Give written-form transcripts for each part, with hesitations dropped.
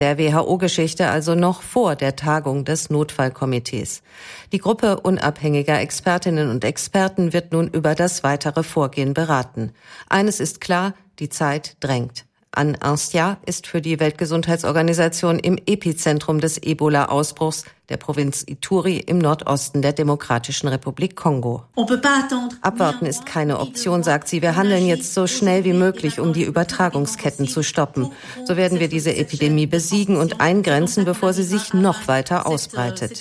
Der WHO-Geschichte also noch vor der Tagung des Notfallkomitees. Die Gruppe unabhängiger Expertinnen und Experten wird nun über das weitere Vorgehen beraten. Eines ist klar, die Zeit drängt. An-Ancia ist für die Weltgesundheitsorganisation im Epizentrum des Ebola-Ausbruchs der Provinz Ituri im Nordosten der Demokratischen Republik Kongo. Abwarten ist keine Option, sagt sie. Wir handeln jetzt so schnell wie möglich, um die Übertragungsketten zu stoppen. So werden wir diese Epidemie besiegen und eingrenzen, bevor sie sich noch weiter ausbreitet.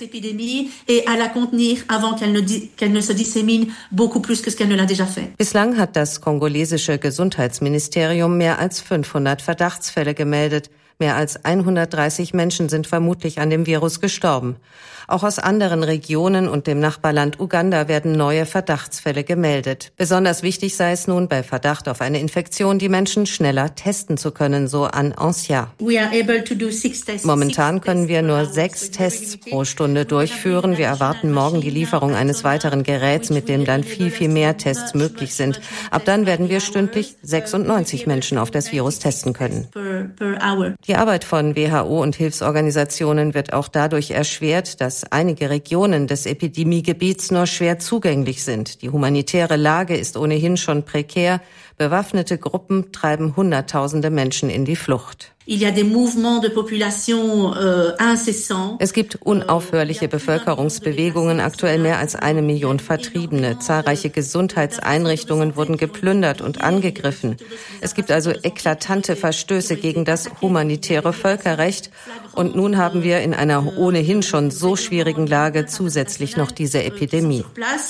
Bislang hat das kongolesische Gesundheitsministerium mehr als 500 Verdachtsfälle gemeldet. Mehr als 130 Menschen sind vermutlich an dem Virus gestorben. Auch aus anderen Regionen und dem Nachbarland Uganda werden neue Verdachtsfälle gemeldet. Besonders wichtig sei es nun, bei Verdacht auf eine Infektion die Menschen schneller testen zu können, so An-Ancia. Momentan können wir nur 6 Tests pro Stunde durchführen. Wir erwarten morgen die Lieferung eines weiteren Geräts, mit dem dann viel mehr Tests möglich sind. Ab dann werden wir stündlich 96 Menschen auf das Virus testen können. Die Arbeit von WHO und Hilfsorganisationen wird auch dadurch erschwert, dass einige Regionen des Epidemiegebiets nur schwer zugänglich sind. Die humanitäre Lage ist ohnehin schon prekär. Bewaffnete Gruppen treiben Hunderttausende Menschen in die Flucht. Es gibt unaufhörliche Bevölkerungsbewegungen, aktuell mehr als 1 Million Vertriebene. Zahlreiche Gesundheitseinrichtungen wurden geplündert und angegriffen. Es gibt also eklatante Verstöße gegen das humanitäre Völkerrecht. Und nun haben wir in einer ohnehin schon so schwierigen Lage zusätzlich noch diese Epidemie.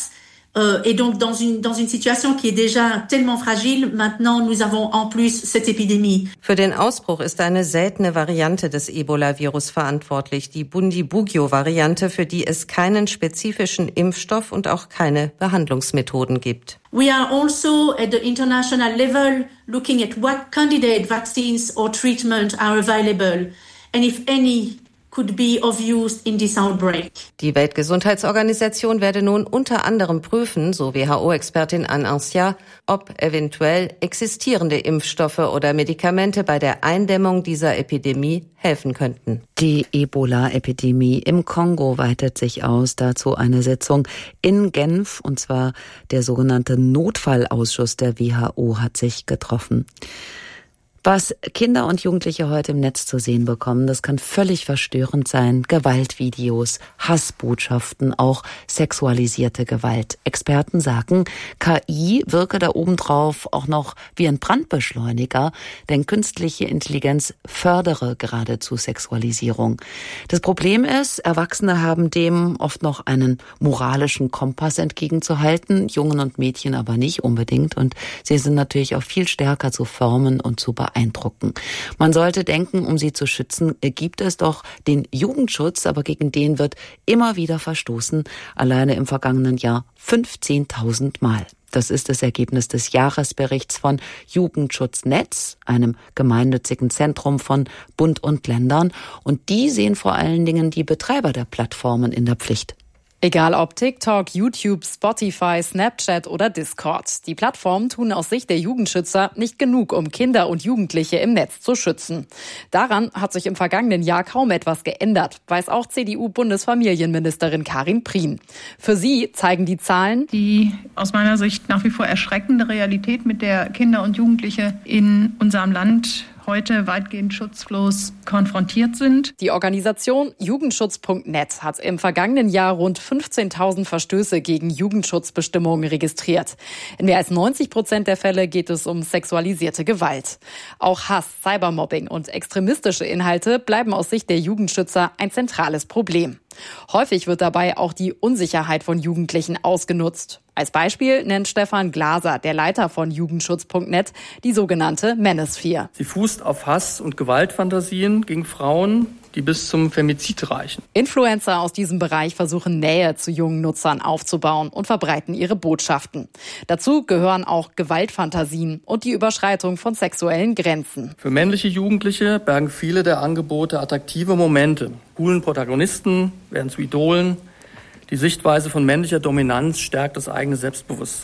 Et donc dans une situation qui est déjà tellement fragile, maintenant nous avons en plus cette épidémie. Für den Ausbruch ist eine seltene Variante des Ebola-Virus verantwortlich, die Bundibugyo-Variante, für die es keinen spezifischen Impfstoff und auch keine Behandlungsmethoden gibt. We are also at the international level looking at what candidate vaccines or treatment are available and if any could be of use in this outbreak. Die Weltgesundheitsorganisation werde nun unter anderem prüfen, so WHO-Expertin An-Ancia, ob eventuell existierende Impfstoffe oder Medikamente bei der Eindämmung dieser Epidemie helfen könnten. Die Ebola-Epidemie im Kongo weitet sich aus. Dazu eine Sitzung in Genf, und zwar der sogenannte Notfallausschuss der WHO hat sich getroffen. Was Kinder und Jugendliche heute im Netz zu sehen bekommen, das kann völlig verstörend sein. Gewaltvideos, Hassbotschaften, auch sexualisierte Gewalt. Experten sagen, KI wirke da obendrauf auch noch wie ein Brandbeschleuniger, denn künstliche Intelligenz fördere geradezu Sexualisierung. Das Problem ist, Erwachsene haben dem oft noch einen moralischen Kompass entgegenzuhalten, Jungen und Mädchen aber nicht unbedingt, und sie sind natürlich auch viel stärker zu formen und zu beeinflussen. Man sollte denken, um sie zu schützen, gibt es doch den Jugendschutz, aber gegen den wird immer wieder verstoßen. Alleine im vergangenen Jahr 15.000 Mal. Das ist das Ergebnis des Jahresberichts von Jugendschutznetz, einem gemeinnützigen Zentrum von Bund und Ländern. Und die sehen vor allen Dingen die Betreiber der Plattformen in der Pflicht. Egal ob TikTok, YouTube, Spotify, Snapchat oder Discord. Die Plattformen tun aus Sicht der Jugendschützer nicht genug, um Kinder und Jugendliche im Netz zu schützen. Daran hat sich im vergangenen Jahr kaum etwas geändert, weiß auch CDU-Bundesfamilienministerin Karin Prien. Für sie zeigen die Zahlen die aus meiner Sicht nach wie vor erschreckende Realität, mit der Kinder und Jugendliche in unserem Land heute weitgehend schutzlos konfrontiert sind. Die Organisation Jugendschutz.net hat im vergangenen Jahr rund 15.000 Verstöße gegen Jugendschutzbestimmungen registriert. In mehr als 90% der Fälle geht es um sexualisierte Gewalt. Auch Hass, Cybermobbing und extremistische Inhalte bleiben aus Sicht der Jugendschützer ein zentrales Problem. Häufig wird dabei auch die Unsicherheit von Jugendlichen ausgenutzt. Als Beispiel nennt Stefan Glaser, der Leiter von Jugendschutz.net, die sogenannte Manosphere. Sie fußt auf Hass- und Gewaltfantasien gegen Frauen, die bis zum Femizid reichen. Influencer aus diesem Bereich versuchen Nähe zu jungen Nutzern aufzubauen und verbreiten ihre Botschaften. Dazu gehören auch Gewaltfantasien und die Überschreitung von sexuellen Grenzen. Für männliche Jugendliche bergen viele der Angebote attraktive Momente. Coolen Protagonisten werden zu Idolen. Die Sichtweise von männlicher Dominanz stärkt das eigene Selbstbewusstsein.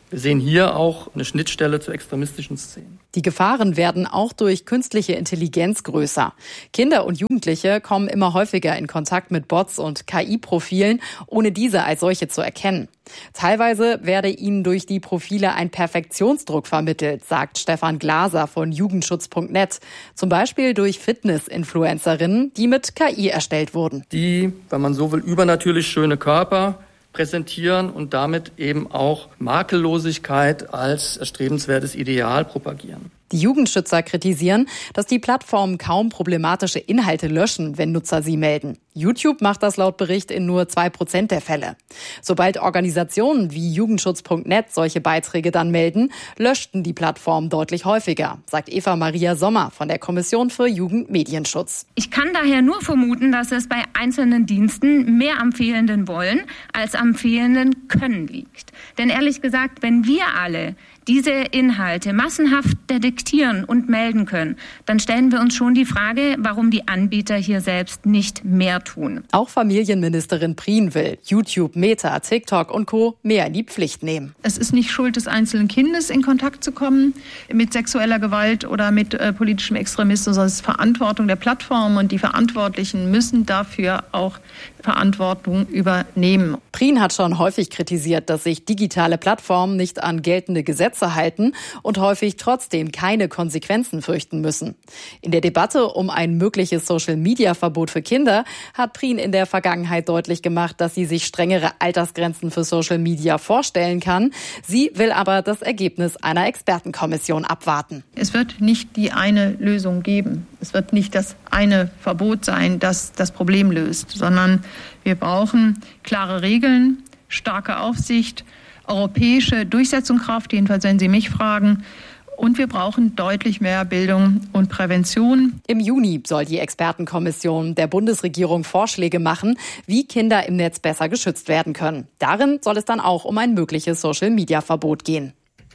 Wir sehen hier auch eine Schnittstelle zu extremistischen Szenen. Die Gefahren werden auch durch künstliche Intelligenz größer. Kinder und Jugendliche kommen immer häufiger in Kontakt mit Bots und KI-Profilen, ohne diese als solche zu erkennen. Teilweise werde ihnen durch die Profile ein Perfektionsdruck vermittelt, sagt Stefan Glaser von Jugendschutz.net. Zum Beispiel durch Fitness-Influencerinnen, die mit KI erstellt wurden. Die, wenn man so will, übernatürlich schöne Körper präsentieren und damit eben auch Makellosigkeit als erstrebenswertes Ideal propagieren. Die Jugendschützer kritisieren, dass die Plattformen kaum problematische Inhalte löschen, wenn Nutzer sie melden. YouTube macht das laut Bericht in nur 2% der Fälle. Sobald Organisationen wie Jugendschutz.net solche Beiträge dann melden, löschten die Plattformen deutlich häufiger, sagt Eva Maria Sommer von der Kommission für Jugendmedienschutz. Ich kann daher nur vermuten, dass es bei einzelnen Diensten mehr am fehlenden Wollen als am fehlenden Können liegt. Denn ehrlich gesagt, wenn wir alle diese Inhalte massenhaft detektieren und melden können, dann stellen wir uns schon die Frage, warum die Anbieter hier selbst nicht mehr tun. Auch Familienministerin Prien will YouTube, Meta, TikTok und Co. mehr in die Pflicht nehmen. Es ist nicht Schuld des einzelnen Kindes, in Kontakt zu kommen mit sexueller Gewalt oder mit politischem Extremismus, sondern es ist Verantwortung der Plattformen und die Verantwortlichen müssen dafür auch Verantwortung übernehmen. Prien hat schon häufig kritisiert, dass sich digitale Plattformen nicht an geltende Gesetze halten und häufig trotzdem keine Konsequenzen fürchten müssen. In der Debatte um ein mögliches Social-Media-Verbot für Kinder hat Prien in der Vergangenheit deutlich gemacht, dass sie sich strengere Altersgrenzen für Social Media vorstellen kann. Sie will aber das Ergebnis einer Expertenkommission abwarten. Es wird nicht die eine Lösung geben. Es wird nicht das eine Verbot sein, das das Problem löst, sondern wir brauchen klare Regeln, starke Aufsicht, europäische Durchsetzungskraft, jedenfalls wenn Sie mich fragen. Und wir brauchen deutlich mehr Bildung und Prävention. Im Juni soll die Expertenkommission der Bundesregierung Vorschläge machen, wie Kinder im Netz besser geschützt werden können. Darin soll es dann auch um ein mögliches Social-Media-Verbot gehen.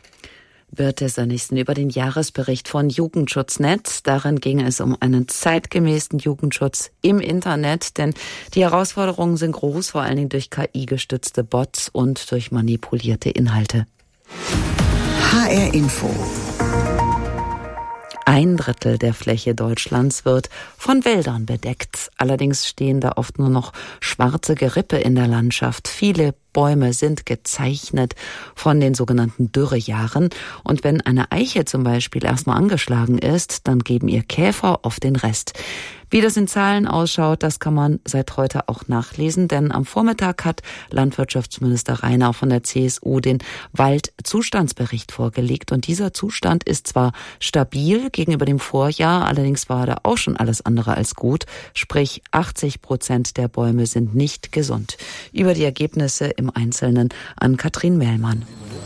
Birte Sönnigsen über den Jahresbericht von Jugendschutz.net. Darin ging es um einen zeitgemäßen Jugendschutz im Internet, denn die Herausforderungen sind groß, vor allen Dingen durch KI-gestützte Bots und durch manipulierte Inhalte. HR Info. 1/3 der Fläche Deutschlands wird von Wäldern bedeckt. Allerdings stehen da oft nur noch schwarze Gerippe in der Landschaft. Viele Bäume sind gezeichnet von den sogenannten Dürrejahren. Und wenn eine Eiche zum Beispiel erstmal angeschlagen ist, dann geben ihr Käfer oft den Rest. Wie das in Zahlen ausschaut, das kann man seit heute auch nachlesen, denn am Vormittag hat Landwirtschaftsminister Rheiner von der CSU den Waldzustandsbericht vorgelegt. Und dieser Zustand ist zwar stabil gegenüber dem Vorjahr, allerdings war da auch schon alles andere als gut. Sprich, 80% der Bäume sind nicht gesund. Über die Ergebnisse im Einzelnen an Katrin Mehlmann.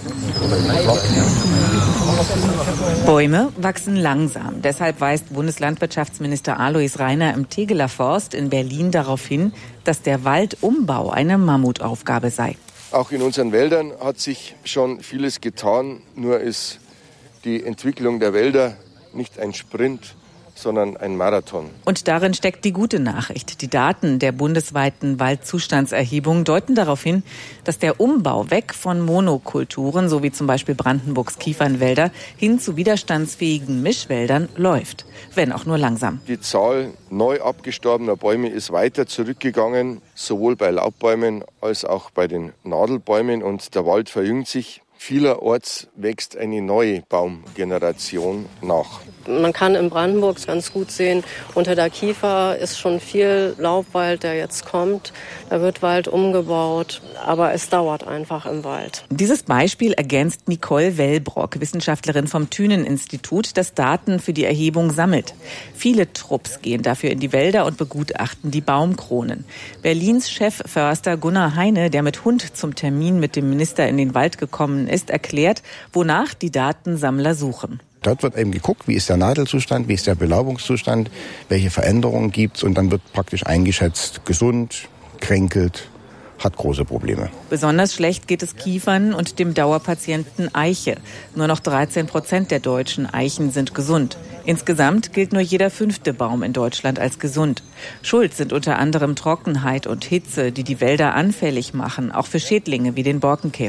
Bäume wachsen langsam. Deshalb weist Bundeslandwirtschaftsminister Alois Rainer im Tegeler Forst in Berlin darauf hin, dass der Waldumbau eine Mammutaufgabe sei. Auch in unseren Wäldern hat sich schon vieles getan. Nur ist die Entwicklung der Wälder nicht ein Sprint, sondern ein Marathon. Und darin steckt die gute Nachricht. Die Daten der bundesweiten Waldzustandserhebung deuten darauf hin, dass der Umbau weg von Monokulturen, so wie zum Beispiel Brandenburgs Kiefernwälder, hin zu widerstandsfähigen Mischwäldern läuft, wenn auch nur langsam. Die Zahl neu abgestorbener Bäume ist weiter zurückgegangen, sowohl bei Laubbäumen als auch bei den Nadelbäumen, und der Wald verjüngt sich. Vielerorts wächst eine neue Baumgeneration nach. Man kann in Brandenburg ganz gut sehen, unter der Kiefer ist schon viel Laubwald, der jetzt kommt. Da wird Wald umgebaut, aber es dauert einfach im Wald. Dieses Beispiel ergänzt Nicole Wellbrock, Wissenschaftlerin vom Thünen-Institut, das Daten für die Erhebung sammelt. Viele Trupps gehen dafür in die Wälder und begutachten die Baumkronen. Berlins Chefförster Gunnar Heine, der mit Hund zum Termin mit dem Minister in den Wald gekommen ist, erklärt, wonach die Datensammler suchen. Dort wird eben geguckt, wie ist der Nadelzustand, wie ist der Belaubungszustand, welche Veränderungen gibt es, und dann wird praktisch eingeschätzt, gesund, kränkelt, hat große Probleme. Besonders schlecht geht es Kiefern und dem Dauerpatienten Eiche. Nur noch 13% der deutschen Eichen sind gesund. Insgesamt gilt nur jeder 5. Baum in Deutschland als gesund. Schuld sind unter anderem Trockenheit und Hitze, die die Wälder anfällig machen, auch für Schädlinge wie den Borkenkäfer.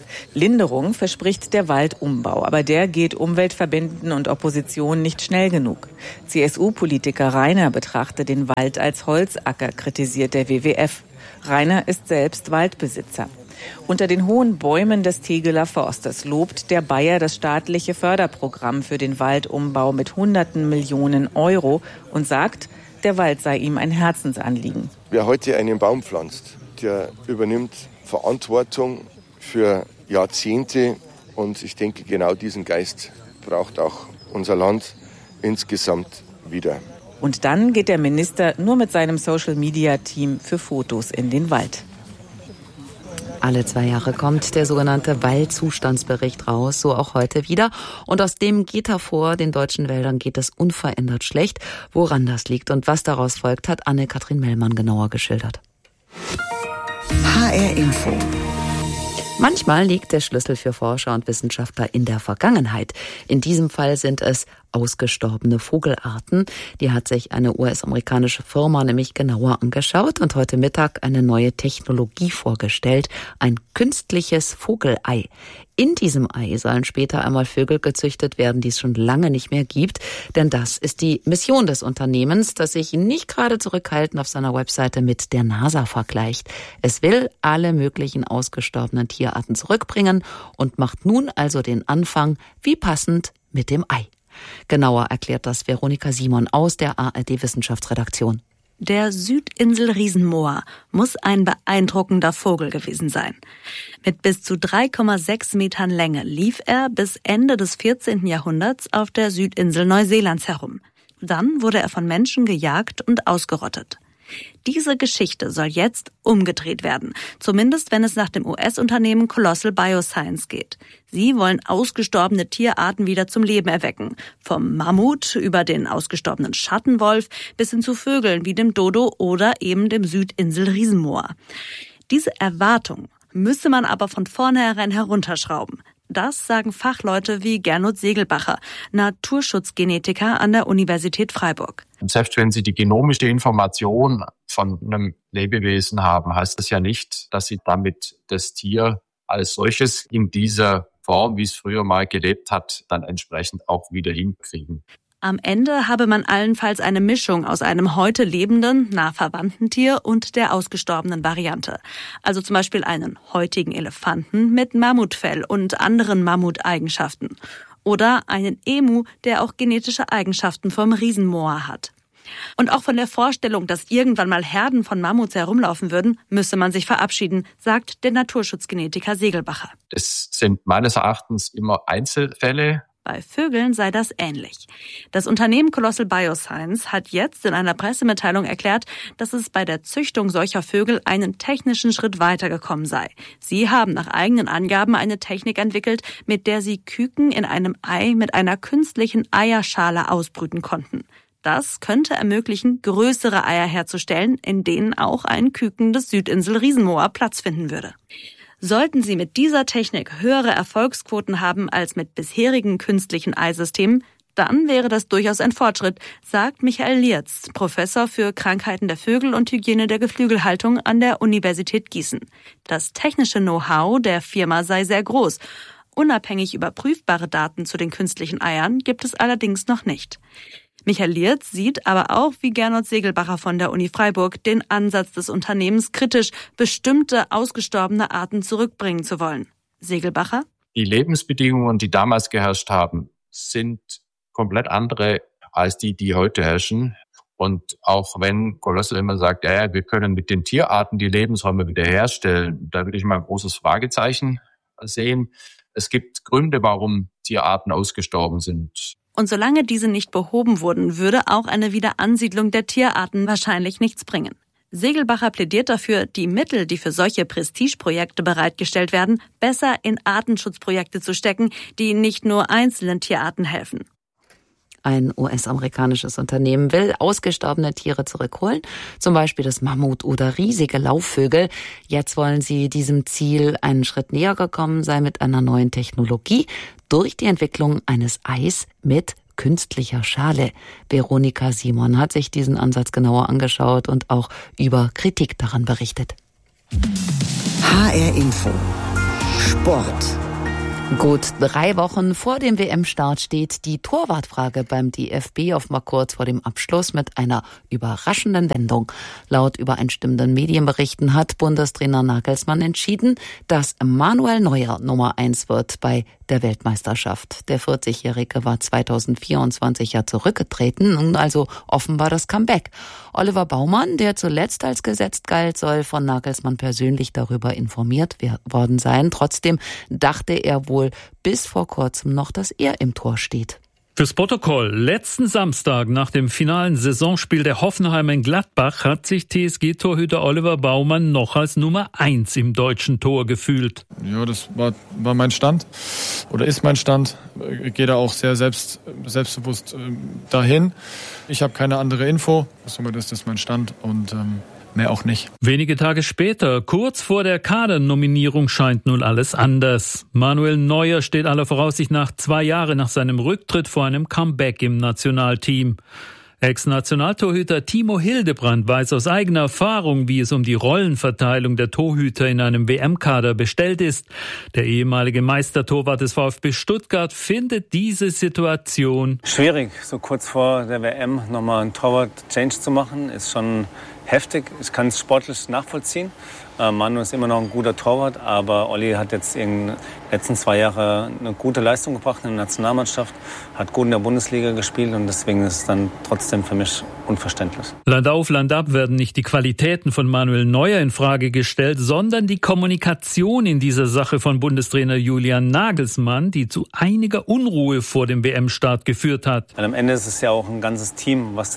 Linderung verspricht der Waldumbau, aber der geht Umweltverbänden und Opposition nicht schnell genug. CSU-Politiker Rainer betrachte den Wald als Holzacker, kritisiert der WWF. Rainer ist selbst Waldbesitzer. Unter den hohen Bäumen des Tegeler Forstes lobt der Bayer das staatliche Förderprogramm für den Waldumbau mit Hunderten Millionen Euro und sagt, der Wald sei ihm ein Herzensanliegen. Wer heute einen Baum pflanzt, der übernimmt Verantwortung für Jahrzehnte. Und ich denke, genau diesen Geist braucht auch unser Land insgesamt wieder. Und dann geht der Minister nur mit seinem Social-Media-Team für Fotos in den Wald. Alle 2 Jahre kommt der sogenannte Waldzustandsbericht raus, so auch heute wieder. Und aus dem geht hervor, den deutschen Wäldern geht es unverändert schlecht. Woran das liegt und was daraus folgt, hat Anne-Kathrin Mellmann genauer geschildert. HR Info. Manchmal liegt der Schlüssel für Forscher und Wissenschaftler in der Vergangenheit. In diesem Fall sind es ausgestorbene Vogelarten. Die hat sich eine US-amerikanische Firma nämlich genauer angeschaut und heute Mittag eine neue Technologie vorgestellt, ein künstliches Vogelei. In diesem Ei sollen später einmal Vögel gezüchtet werden, die es schon lange nicht mehr gibt. Denn das ist die Mission des Unternehmens, das sich nicht gerade zurückhaltend auf seiner Webseite mit der NASA vergleicht. Es will alle möglichen ausgestorbenen Tierarten zurückbringen und macht nun also den Anfang, wie passend, mit dem Ei. Genauer erklärt das Veronika Simon aus der ARD-Wissenschaftsredaktion. Der Südinsel-Riesenmoa muss ein beeindruckender Vogel gewesen sein. Mit bis zu 3,6 Metern Länge lief er bis Ende des 14. Jahrhunderts auf der Südinsel Neuseelands herum. Dann wurde er von Menschen gejagt und ausgerottet. Diese Geschichte soll jetzt umgedreht werden, zumindest wenn es nach dem US-Unternehmen Colossal Bioscience geht. Sie wollen ausgestorbene Tierarten wieder zum Leben erwecken. Vom Mammut über den ausgestorbenen Schattenwolf bis hin zu Vögeln wie dem Dodo oder eben dem Südinsel-Riesenmoa. Diese Erwartung müsse man aber von vornherein herunterschrauben. Das sagen Fachleute wie Gernot Segelbacher, Naturschutzgenetiker an der Universität Freiburg. Selbst wenn Sie die genomische Information von einem Lebewesen haben, heißt das ja nicht, dass Sie damit das Tier als solches in dieser Form, wie es früher mal gelebt hat, dann entsprechend auch wieder hinkriegen. Am Ende habe man allenfalls eine Mischung aus einem heute lebenden, nah verwandten Tier und der ausgestorbenen Variante. Also zum Beispiel einen heutigen Elefanten mit Mammutfell und anderen Mammuteigenschaften. Oder einen Emu, der auch genetische Eigenschaften vom Riesenmoa hat. Und auch von der Vorstellung, dass irgendwann mal Herden von Mammuts herumlaufen würden, müsse man sich verabschieden, sagt der Naturschutzgenetiker Segelbacher. Das sind meines Erachtens immer Einzelfälle. Bei Vögeln sei das ähnlich. Das Unternehmen Colossal Bioscience hat jetzt in einer Pressemitteilung erklärt, dass es bei der Züchtung solcher Vögel einen technischen Schritt weitergekommen sei. Sie haben nach eigenen Angaben eine Technik entwickelt, mit der sie Küken in einem Ei mit einer künstlichen Eierschale ausbrüten konnten. Das könnte ermöglichen, größere Eier herzustellen, in denen auch ein Küken des Südinsel-Riesenmoa Platz finden würde. Sollten sie mit dieser Technik höhere Erfolgsquoten haben als mit bisherigen künstlichen Eisystemen, dann wäre das durchaus ein Fortschritt, sagt Michael Lierz, Professor für Krankheiten der Vögel und Hygiene der Geflügelhaltung an der Universität Gießen. Das technische Know-how der Firma sei sehr groß. Unabhängig überprüfbare Daten zu den künstlichen Eiern gibt es allerdings noch nicht. Michael Lierz sieht aber auch, wie Gernot Segelbacher von der Uni Freiburg, den Ansatz des Unternehmens kritisch, bestimmte ausgestorbene Arten zurückbringen zu wollen. Segelbacher? Die Lebensbedingungen, die damals geherrscht haben, sind komplett andere als die heute herrschen. Und auch wenn Colossal immer sagt, ja, wir können mit den Tierarten die Lebensräume wiederherstellen, da würde ich mal ein großes Fragezeichen sehen. Es gibt Gründe, warum Tierarten ausgestorben sind. Und solange diese nicht behoben wurden, würde auch eine Wiederansiedlung der Tierarten wahrscheinlich nichts bringen. Segelbacher plädiert dafür, die Mittel, die für solche Prestigeprojekte bereitgestellt werden, besser in Artenschutzprojekte zu stecken, die nicht nur einzelnen Tierarten helfen. Ein US-amerikanisches Unternehmen will ausgestorbene Tiere zurückholen, zum Beispiel das Mammut oder riesige Laufvögel. Jetzt wollen sie diesem Ziel einen Schritt näher gekommen sein mit einer neuen Technologie durch die Entwicklung eines Eis mit künstlicher Schale. Veronika Simon hat sich diesen Ansatz genauer angeschaut und auch über Kritik daran berichtet. HR Info. Sport. Gut 3 Wochen vor dem WM-Start steht die Torwartfrage beim DFB auf mal kurz vor dem Abschluss mit einer überraschenden Wendung. Laut übereinstimmenden Medienberichten hat Bundestrainer Nagelsmann entschieden, dass Manuel Neuer Nummer 1 wird bei der Weltmeisterschaft. Der 40-Jährige war 2024 ja zurückgetreten, nun also offenbar das Comeback. Oliver Baumann, der zuletzt als gesetzt galt, soll von Nagelsmann persönlich darüber informiert worden sein. Trotzdem dachte er wohl bis vor kurzem noch, dass er im Tor steht. Fürs Protokoll: Letzten Samstag nach dem finalen Saisonspiel der Hoffenheimer in Gladbach hat sich TSG-Torhüter Oliver Baumann noch als Nummer 1 im deutschen Tor gefühlt. Ja, das war mein Stand oder ist mein Stand. Ich gehe da auch sehr selbstbewusst dahin. Ich habe keine andere Info. Somit ist das mein Stand und mehr auch nicht. Wenige Tage später, kurz vor der Kadernominierung, scheint nun alles anders. Manuel Neuer steht aller Voraussicht nach 2 Jahren nach seinem Rücktritt vor einem Comeback im Nationalteam. Ex-Nationaltorhüter Timo Hildebrand weiß aus eigener Erfahrung, wie es um die Rollenverteilung der Torhüter in einem WM-Kader bestellt ist. Der ehemalige Meistertorwart des VfB Stuttgart findet diese Situation schwierig, so kurz vor der WM nochmal einen Torwart-Change zu machen, ist schon heftig. Ich kann es sportlich nachvollziehen. Manu ist immer noch ein guter Torwart, aber Olli hat jetzt in den letzten 2 Jahren eine gute Leistung gebracht in der Nationalmannschaft, hat gut in der Bundesliga gespielt und deswegen ist es dann trotzdem für mich unverständlich. Land auf, Land ab werden nicht die Qualitäten von Manuel Neuer in Frage gestellt, sondern die Kommunikation in dieser Sache von Bundestrainer Julian Nagelsmann, die zu einiger Unruhe vor dem WM-Start geführt hat. Weil am Ende ist es ja auch ein ganzes Team, was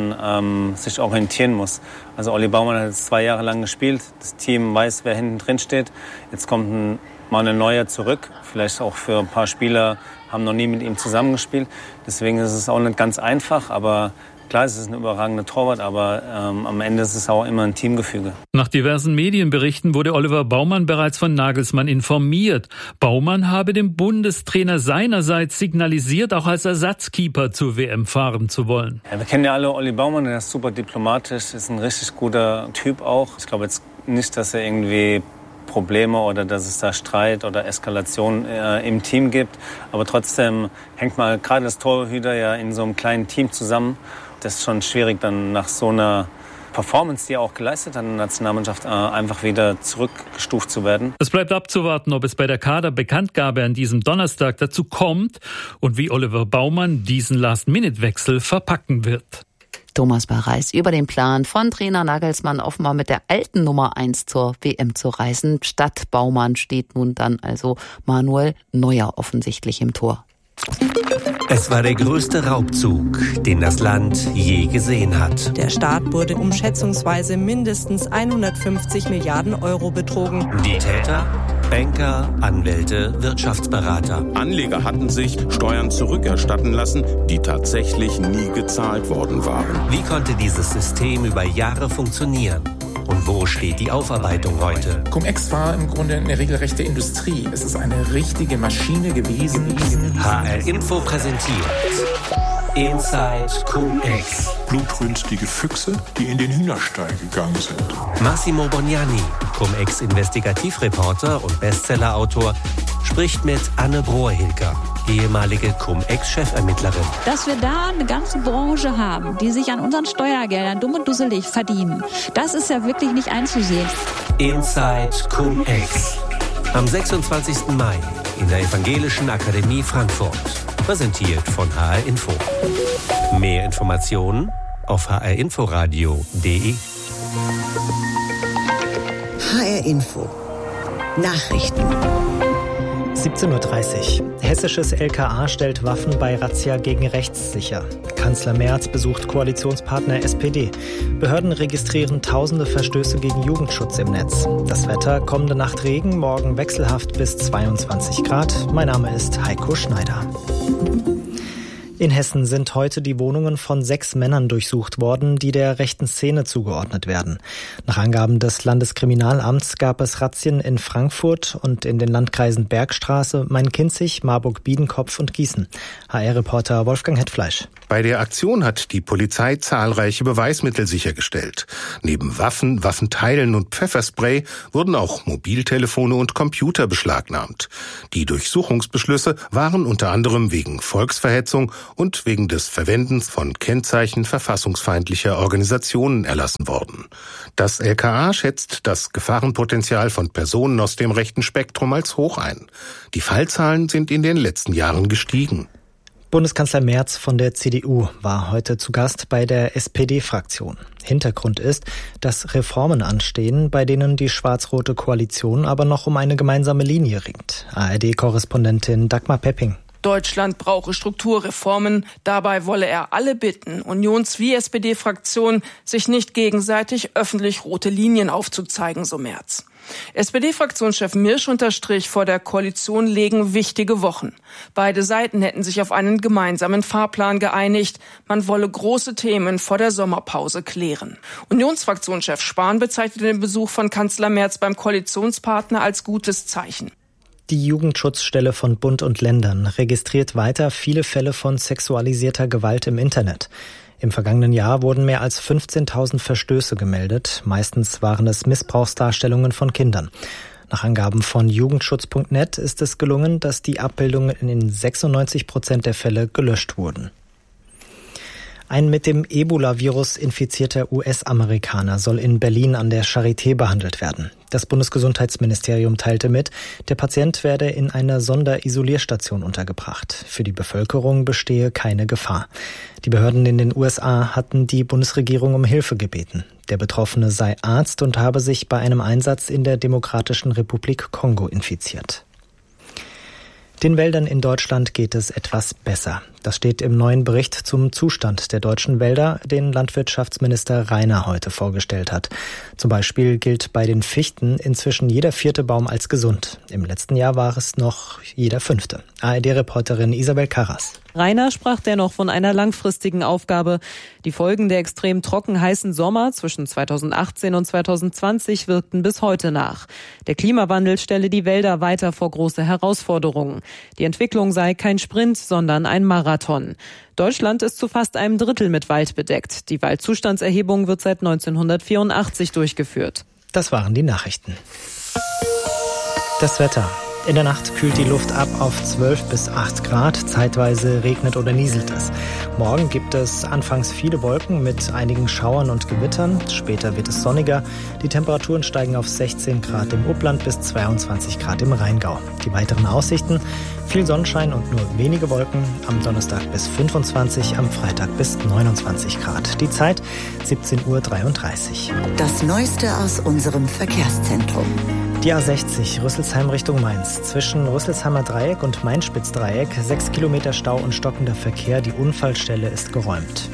daran sich orientieren muss. Also Olli Baumann hat jetzt 2 Jahre lang gespielt. Das Team weiß, wer hinten drin steht. Jetzt kommt ein Manuel Neuer zurück. Vielleicht auch für ein paar Spieler, haben noch nie mit ihm zusammengespielt. Deswegen ist es auch nicht ganz einfach. Aber klar, es ist ein überragender Torwart, aber am Ende ist es auch immer ein Teamgefüge. Nach diversen Medienberichten wurde Oliver Baumann bereits von Nagelsmann informiert. Baumann habe dem Bundestrainer seinerseits signalisiert, auch als Ersatzkeeper zur WM fahren zu wollen. Ja, wir kennen ja alle Olli Baumann, der ist super diplomatisch, ist ein richtig guter Typ auch. Ich glaube jetzt nicht, dass er irgendwie Probleme oder dass es da Streit oder Eskalation im Team gibt. Aber trotzdem hängt mal gerade das Torhüter ja in so einem kleinen Team zusammen. Das ist schon schwierig, dann nach so einer Performance, die er auch geleistet hat in der Nationalmannschaft, einfach wieder zurückgestuft zu werden. Es bleibt abzuwarten, ob es bei der Kaderbekanntgabe an diesem Donnerstag dazu kommt und wie Oliver Baumann diesen Last-Minute-Wechsel verpacken wird. Thomas Barreis über den Plan von Trainer Nagelsmann, offenbar mit der alten Nummer 1 zur WM zu reisen. Statt Baumann steht nun dann also Manuel Neuer offensichtlich im Tor. Es war der größte Raubzug, den das Land je gesehen hat. Der Staat wurde um schätzungsweise mindestens 150 Milliarden Euro betrogen. Die Täter? Banker, Anwälte, Wirtschaftsberater. Anleger hatten sich Steuern zurückerstatten lassen, die tatsächlich nie gezahlt worden waren. Wie konnte dieses System über Jahre funktionieren? Und wo steht die Aufarbeitung heute? Cum-Ex war im Grunde eine regelrechte Industrie. Es ist eine richtige Maschine gewesen. HR Info präsentiert Inside Cum-Ex. Blutrünstige Füchse, die in den Hühnerstall gegangen sind. Massimo Bognani, Cum-Ex-Investigativreporter und Bestsellerautor, spricht mit Anne Brohr-Hilger, ehemalige Cum-Ex-Chefermittlerin. Dass wir da eine ganze Branche haben, die sich an unseren Steuergeldern dumm und dusselig verdienen, das ist ja wirklich nicht einzusehen. Inside Cum-Ex. Am 26. Mai in der Evangelischen Akademie Frankfurt. Präsentiert von HR Info. Mehr Informationen auf hrinforadio.de. HR Info. Nachrichten. 17.30 Uhr. Hessisches LKA stellt Waffen bei Razzia gegen rechts sicher. Kanzler Merz besucht Koalitionspartner SPD. Behörden registrieren tausende Verstöße gegen Jugendschutz im Netz. Das Wetter: kommende Nacht Regen, morgen wechselhaft bis 22 Grad. Mein Name ist Heiko Schneider. In Hessen sind heute die Wohnungen von 6 Männern durchsucht worden, die der rechten Szene zugeordnet werden. Nach Angaben des Landeskriminalamts gab es Razzien in Frankfurt und in den Landkreisen Bergstraße, Main-Kinzig, Marburg-Biedenkopf und Gießen. HR-Reporter Wolfgang Hetfleisch. Bei der Aktion hat die Polizei zahlreiche Beweismittel sichergestellt. Neben Waffen, Waffenteilen und Pfefferspray wurden auch Mobiltelefone und Computer beschlagnahmt. Die Durchsuchungsbeschlüsse waren unter anderem wegen Volksverhetzung und wegen des Verwendens von Kennzeichen verfassungsfeindlicher Organisationen erlassen worden. Das LKA schätzt das Gefahrenpotenzial von Personen aus dem rechten Spektrum als hoch ein. Die Fallzahlen sind in den letzten Jahren gestiegen. Bundeskanzler Merz von der CDU war heute zu Gast bei der SPD-Fraktion. Hintergrund ist, dass Reformen anstehen, bei denen die schwarz-rote Koalition aber noch um eine gemeinsame Linie ringt. ARD-Korrespondentin Dagmar Pepping. Deutschland brauche Strukturreformen. Dabei wolle er alle bitten, Unions- wie SPD-Fraktion, sich nicht gegenseitig öffentlich rote Linien aufzuzeigen, so Merz. SPD-Fraktionschef Mirsch unterstrich, vor der Koalition lägen wichtige Wochen. Beide Seiten hätten sich auf einen gemeinsamen Fahrplan geeinigt. Man wolle große Themen vor der Sommerpause klären. Unionsfraktionschef Spahn bezeichnete den Besuch von Kanzler Merz beim Koalitionspartner als gutes Zeichen. Die Jugendschutzstelle von Bund und Ländern registriert weiter viele Fälle von sexualisierter Gewalt im Internet. Im vergangenen Jahr wurden mehr als 15.000 Verstöße gemeldet. Meistens waren es Missbrauchsdarstellungen von Kindern. Nach Angaben von Jugendschutz.net ist es gelungen, dass die Abbildungen in 96% der Fälle gelöscht wurden. Ein mit dem Ebola-Virus infizierter US-Amerikaner soll in Berlin an der Charité behandelt werden. Das Bundesgesundheitsministerium teilte mit, der Patient werde in einer Sonderisolierstation untergebracht. Für die Bevölkerung bestehe keine Gefahr. Die Behörden in den USA hatten die Bundesregierung um Hilfe gebeten. Der Betroffene sei Arzt und habe sich bei einem Einsatz in der Demokratischen Republik Kongo infiziert. Den Wäldern in Deutschland geht es etwas besser. Das steht im neuen Bericht zum Zustand der deutschen Wälder, den Landwirtschaftsminister Rainer heute vorgestellt hat. Zum Beispiel gilt bei den Fichten inzwischen jeder 4. Baum als gesund. Im letzten Jahr war es noch jeder 5. ARD-Reporterin Isabel Karras. Rainer sprach dennoch von einer langfristigen Aufgabe. Die Folgen der extrem trocken heißen Sommer zwischen 2018 und 2020 wirkten bis heute nach. Der Klimawandel stelle die Wälder weiter vor große Herausforderungen. Die Entwicklung sei kein Sprint, sondern ein Marathon. Deutschland ist zu fast einem Drittel mit Wald bedeckt. Die Waldzustandserhebung wird seit 1984 durchgeführt. Das waren die Nachrichten. Das Wetter. In der Nacht kühlt die Luft ab auf 12 bis 8 Grad. Zeitweise regnet oder nieselt es. Morgen gibt es anfangs viele Wolken mit einigen Schauern und Gewittern. Später wird es sonniger. Die Temperaturen steigen auf 16 Grad im Upland bis 22 Grad im Rheingau. Die weiteren Aussichten: viel Sonnenschein und nur wenige Wolken. Am Donnerstag bis 25, am Freitag bis 29 Grad. Die Zeit 17:33 Uhr. Das Neueste aus unserem Verkehrszentrum. Die A60 Rüsselsheim Richtung Mainz. Zwischen Rüsselsheimer Dreieck und Mainspitzdreieck 6 Kilometer Stau und stockender Verkehr. Die Unfallstelle ist geräumt.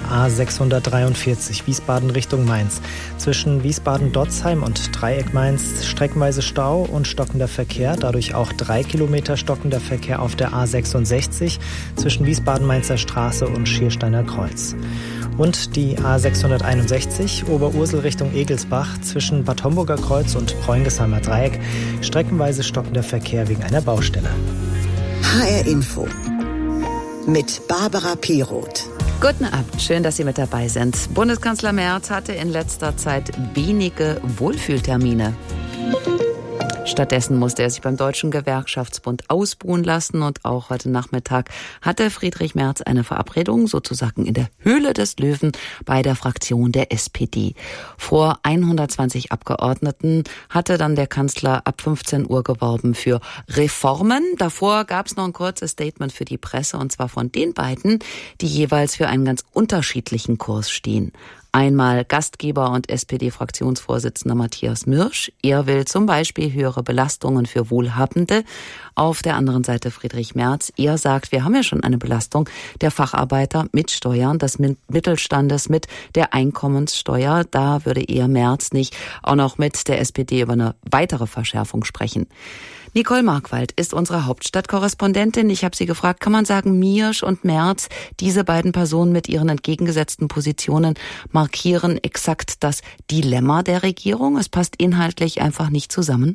A643 Wiesbaden Richtung Mainz. Zwischen Wiesbaden-Dotzheim und Dreieck Mainz streckenweise Stau und stockender Verkehr. Dadurch auch 3 Kilometer stockender Verkehr auf der A66 zwischen Wiesbaden-Mainzer Straße und Schiersteiner Kreuz. Und die A661 Oberursel Richtung Egelsbach zwischen Bad Homburger Kreuz und Preungesheimer Dreieck. Streckenweise stockender Verkehr wegen einer Baustelle. HR Info mit Barbara Piroth. Guten Abend, schön, dass Sie mit dabei sind. Bundeskanzler Merz hatte in letzter Zeit wenige Wohlfühltermine. Stattdessen musste er sich beim Deutschen Gewerkschaftsbund ausbuhen lassen und auch heute Nachmittag hatte Friedrich Merz eine Verabredung sozusagen in der Höhle des Löwen bei der Fraktion der SPD. Vor 120 Abgeordneten hatte dann der Kanzler ab 15 Uhr geworben für Reformen. Davor gab es noch ein kurzes Statement für die Presse und zwar von den beiden, die jeweils für einen ganz unterschiedlichen Kurs stehen. Einmal Gastgeber und SPD-Fraktionsvorsitzender Matthias Mirsch. Er will zum Beispiel höhere Belastungen für Wohlhabende. Auf der anderen Seite Friedrich Merz. Er sagt, wir haben ja schon eine Belastung der Facharbeiter mit Steuern, des Mittelstandes mit der Einkommenssteuer. Da würde eher Merz nicht auch noch mit der SPD über eine weitere Verschärfung sprechen. Nicole Markwald ist unsere Hauptstadtkorrespondentin. Ich habe sie gefragt, kann man sagen, Miersch und Merz, diese beiden Personen mit ihren entgegengesetzten Positionen markieren exakt das Dilemma der Regierung? Es passt inhaltlich einfach nicht zusammen.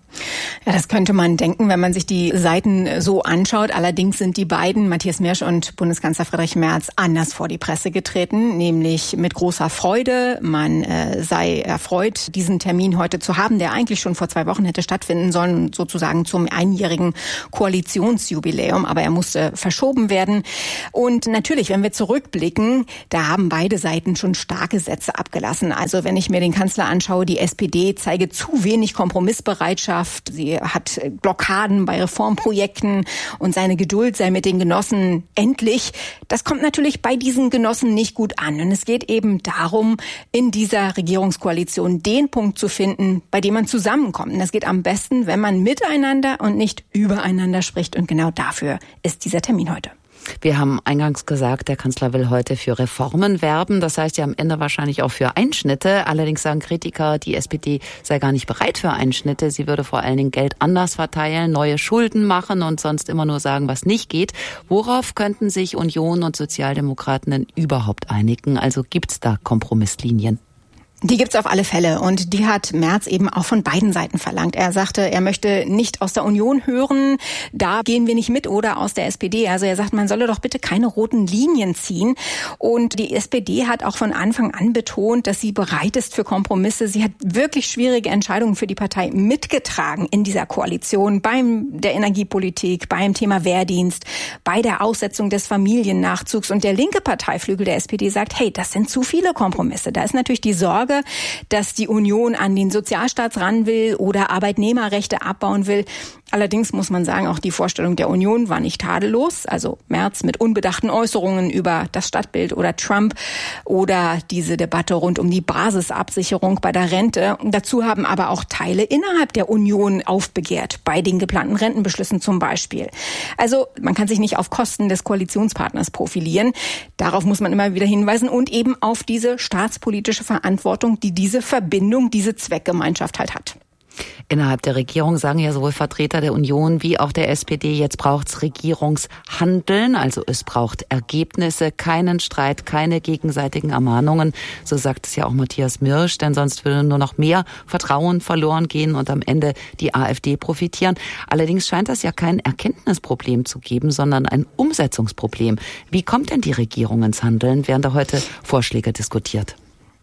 Ja, das könnte man denken, wenn man sich die Seiten so anschaut. Allerdings sind die beiden, Matthias Miersch und Bundeskanzler Friedrich Merz, anders vor die Presse getreten, nämlich mit großer Freude. Man sei erfreut, diesen Termin heute zu haben, der eigentlich schon vor 2 Wochen hätte stattfinden sollen, sozusagen zum einjährigen Koalitionsjubiläum. Aber er musste verschoben werden. Und natürlich, wenn wir zurückblicken, da haben beide Seiten schon starke Sätze abgelassen. Also wenn ich mir den Kanzler anschaue, die SPD zeige zu wenig Kompromissbereitschaft. Sie hat Blockaden bei Reformprojekten und seine Geduld sei mit den Genossen endlich. Das kommt natürlich bei diesen Genossen nicht gut an. Und es geht eben darum, in dieser Regierungskoalition den Punkt zu finden, bei dem man zusammenkommt. Und das geht am besten, wenn man miteinander und nicht übereinander spricht. Und genau dafür ist dieser Termin heute. Wir haben eingangs gesagt, der Kanzler will heute für Reformen werben. Das heißt ja am Ende wahrscheinlich auch für Einschnitte. Allerdings sagen Kritiker, die SPD sei gar nicht bereit für Einschnitte. Sie würde vor allen Dingen Geld anders verteilen, neue Schulden machen und sonst immer nur sagen, was nicht geht. Worauf könnten sich Union und Sozialdemokraten denn überhaupt einigen? Also gibt's da Kompromisslinien? Die gibt's auf alle Fälle und die hat Merz eben auch von beiden Seiten verlangt. Er sagte, er möchte nicht aus der Union hören, da gehen wir nicht mit, oder aus der SPD. Also er sagt, man solle doch bitte keine roten Linien ziehen. Und die SPD hat auch von Anfang an betont, dass sie bereit ist für Kompromisse. Sie hat wirklich schwierige Entscheidungen für die Partei mitgetragen in dieser Koalition, beim der Energiepolitik, beim Thema Wehrdienst, bei der Aussetzung des Familiennachzugs. Und der linke Parteiflügel der SPD sagt, hey, das sind zu viele Kompromisse. Da ist natürlich die Sorge, dass die Union an den Sozialstaat ran will oder Arbeitnehmerrechte abbauen will. Allerdings muss man sagen, auch die Vorstellung der Union war nicht tadellos. Also Merz mit unbedachten Äußerungen über das Stadtbild oder Trump oder diese Debatte rund um die Basisabsicherung bei der Rente. Dazu haben aber auch Teile innerhalb der Union aufbegehrt, bei den geplanten Rentenbeschlüssen zum Beispiel. Also man kann sich nicht auf Kosten des Koalitionspartners profilieren. Darauf muss man immer wieder hinweisen und eben auf diese staatspolitische Verantwortung, die diese Verbindung, diese Zweckgemeinschaft halt hat. Innerhalb der Regierung sagen ja sowohl Vertreter der Union wie auch der SPD, jetzt braucht's Regierungshandeln, also es braucht Ergebnisse, keinen Streit, keine gegenseitigen Ermahnungen. So sagt es ja auch Matthias Miersch, denn sonst würde nur noch mehr Vertrauen verloren gehen und am Ende die AfD profitieren. Allerdings scheint das ja kein Erkenntnisproblem zu geben, sondern ein Umsetzungsproblem. Wie kommt denn die Regierung ins Handeln? Werden da heute Vorschläge diskutiert?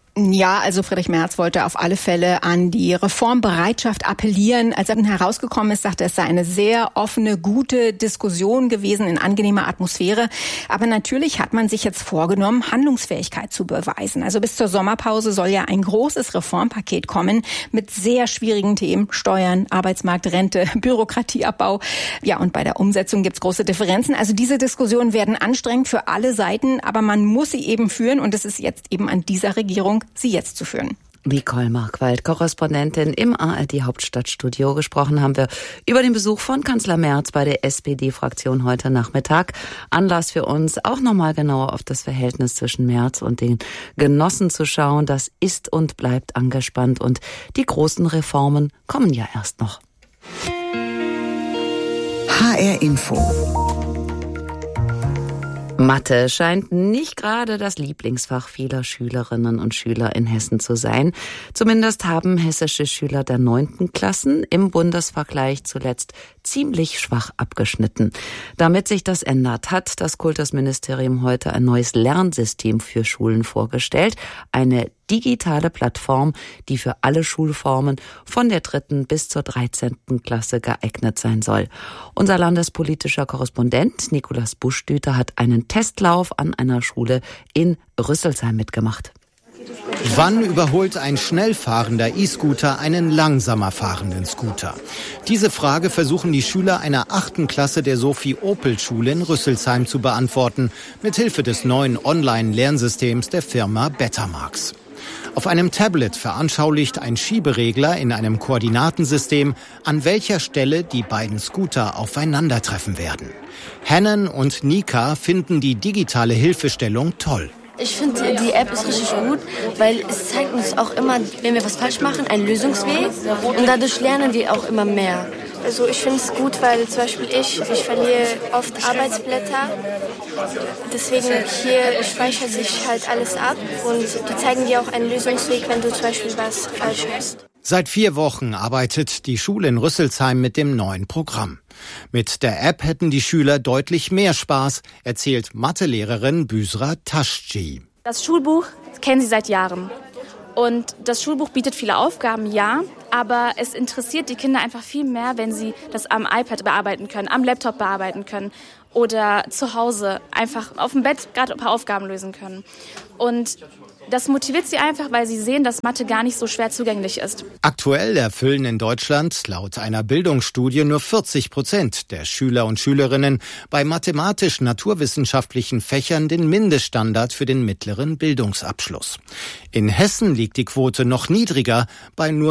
Ja, also Friedrich Merz wollte auf alle Fälle an die Reformbereitschaft appellieren. Als er herausgekommen ist, sagte er, es sei eine sehr offene, gute Diskussion gewesen in angenehmer Atmosphäre. Aber natürlich hat man sich jetzt vorgenommen, Handlungsfähigkeit zu beweisen. Also bis zur Sommerpause soll ja ein großes Reformpaket kommen mit sehr schwierigen Themen. Steuern, Arbeitsmarkt, Rente, Bürokratieabbau. Ja, und bei der Umsetzung gibt's große Differenzen. Also diese Diskussionen werden anstrengend für alle Seiten, aber man muss sie eben führen. Und es ist jetzt eben an dieser Regierung, sie jetzt zu führen. Nicole Markwald, Korrespondentin im ARD Hauptstadtstudio. Gesprochen haben wir über den Besuch von Kanzler Merz bei der SPD-Fraktion heute Nachmittag. Anlass für uns, auch nochmal genauer auf das Verhältnis zwischen Merz und den Genossen zu schauen. Das ist und bleibt angespannt und die großen Reformen kommen ja erst noch. HR Info. Mathe scheint nicht gerade das Lieblingsfach vieler Schülerinnen und Schüler in Hessen zu sein. Zumindest haben hessische Schüler der 9. Klassen im Bundesvergleich zuletzt ziemlich schwach abgeschnitten. Damit sich das ändert, hat das Kultusministerium heute ein neues Lernsystem für Schulen vorgestellt. Eine digitale Plattform, die für alle Schulformen von der 3. bis zur 13. Klasse geeignet sein soll. Unser landespolitischer Korrespondent Nikolaus Buschdüter hat einen Testlauf an einer Schule in Rüsselsheim mitgemacht. Wann überholt ein schnell fahrender E-Scooter einen langsamer fahrenden Scooter? Diese Frage versuchen die Schüler einer 8. Klasse der Sophie-Opel-Schule in Rüsselsheim zu beantworten, mithilfe des neuen Online-Lernsystems der Firma Betamax. Auf einem Tablet veranschaulicht ein Schieberegler in einem Koordinatensystem, an welcher Stelle die beiden Scooter aufeinandertreffen werden. Hannon und Nika finden die digitale Hilfestellung toll. Ich finde, die App ist richtig gut, weil es zeigt uns auch immer, wenn wir was falsch machen, einen Lösungsweg. Und dadurch lernen wir auch immer mehr. Also ich finde es gut, weil zum Beispiel ich verliere oft Arbeitsblätter. Deswegen hier speichert sich halt alles ab und die zeigen dir auch einen Lösungsweg, wenn du zum Beispiel was falsch hast. Seit 4 Wochen arbeitet die Schule in Rüsselsheim mit dem neuen Programm. Mit der App hätten die Schüler deutlich mehr Spaß, erzählt Mathelehrerin Büsra Taschci. Das Schulbuch kennen sie seit Jahren. Und das Schulbuch bietet viele Aufgaben, ja, aber es interessiert die Kinder einfach viel mehr, wenn sie das am iPad bearbeiten können, am Laptop bearbeiten können oder zu Hause einfach auf dem Bett gerade ein paar Aufgaben lösen können. Und das motiviert sie einfach, weil sie sehen, dass Mathe gar nicht so schwer zugänglich ist. Aktuell erfüllen in Deutschland laut einer Bildungsstudie nur 40% der Schüler und Schülerinnen bei mathematisch-naturwissenschaftlichen Fächern den Mindeststandard für den mittleren Bildungsabschluss. In Hessen liegt die Quote noch niedriger, bei nur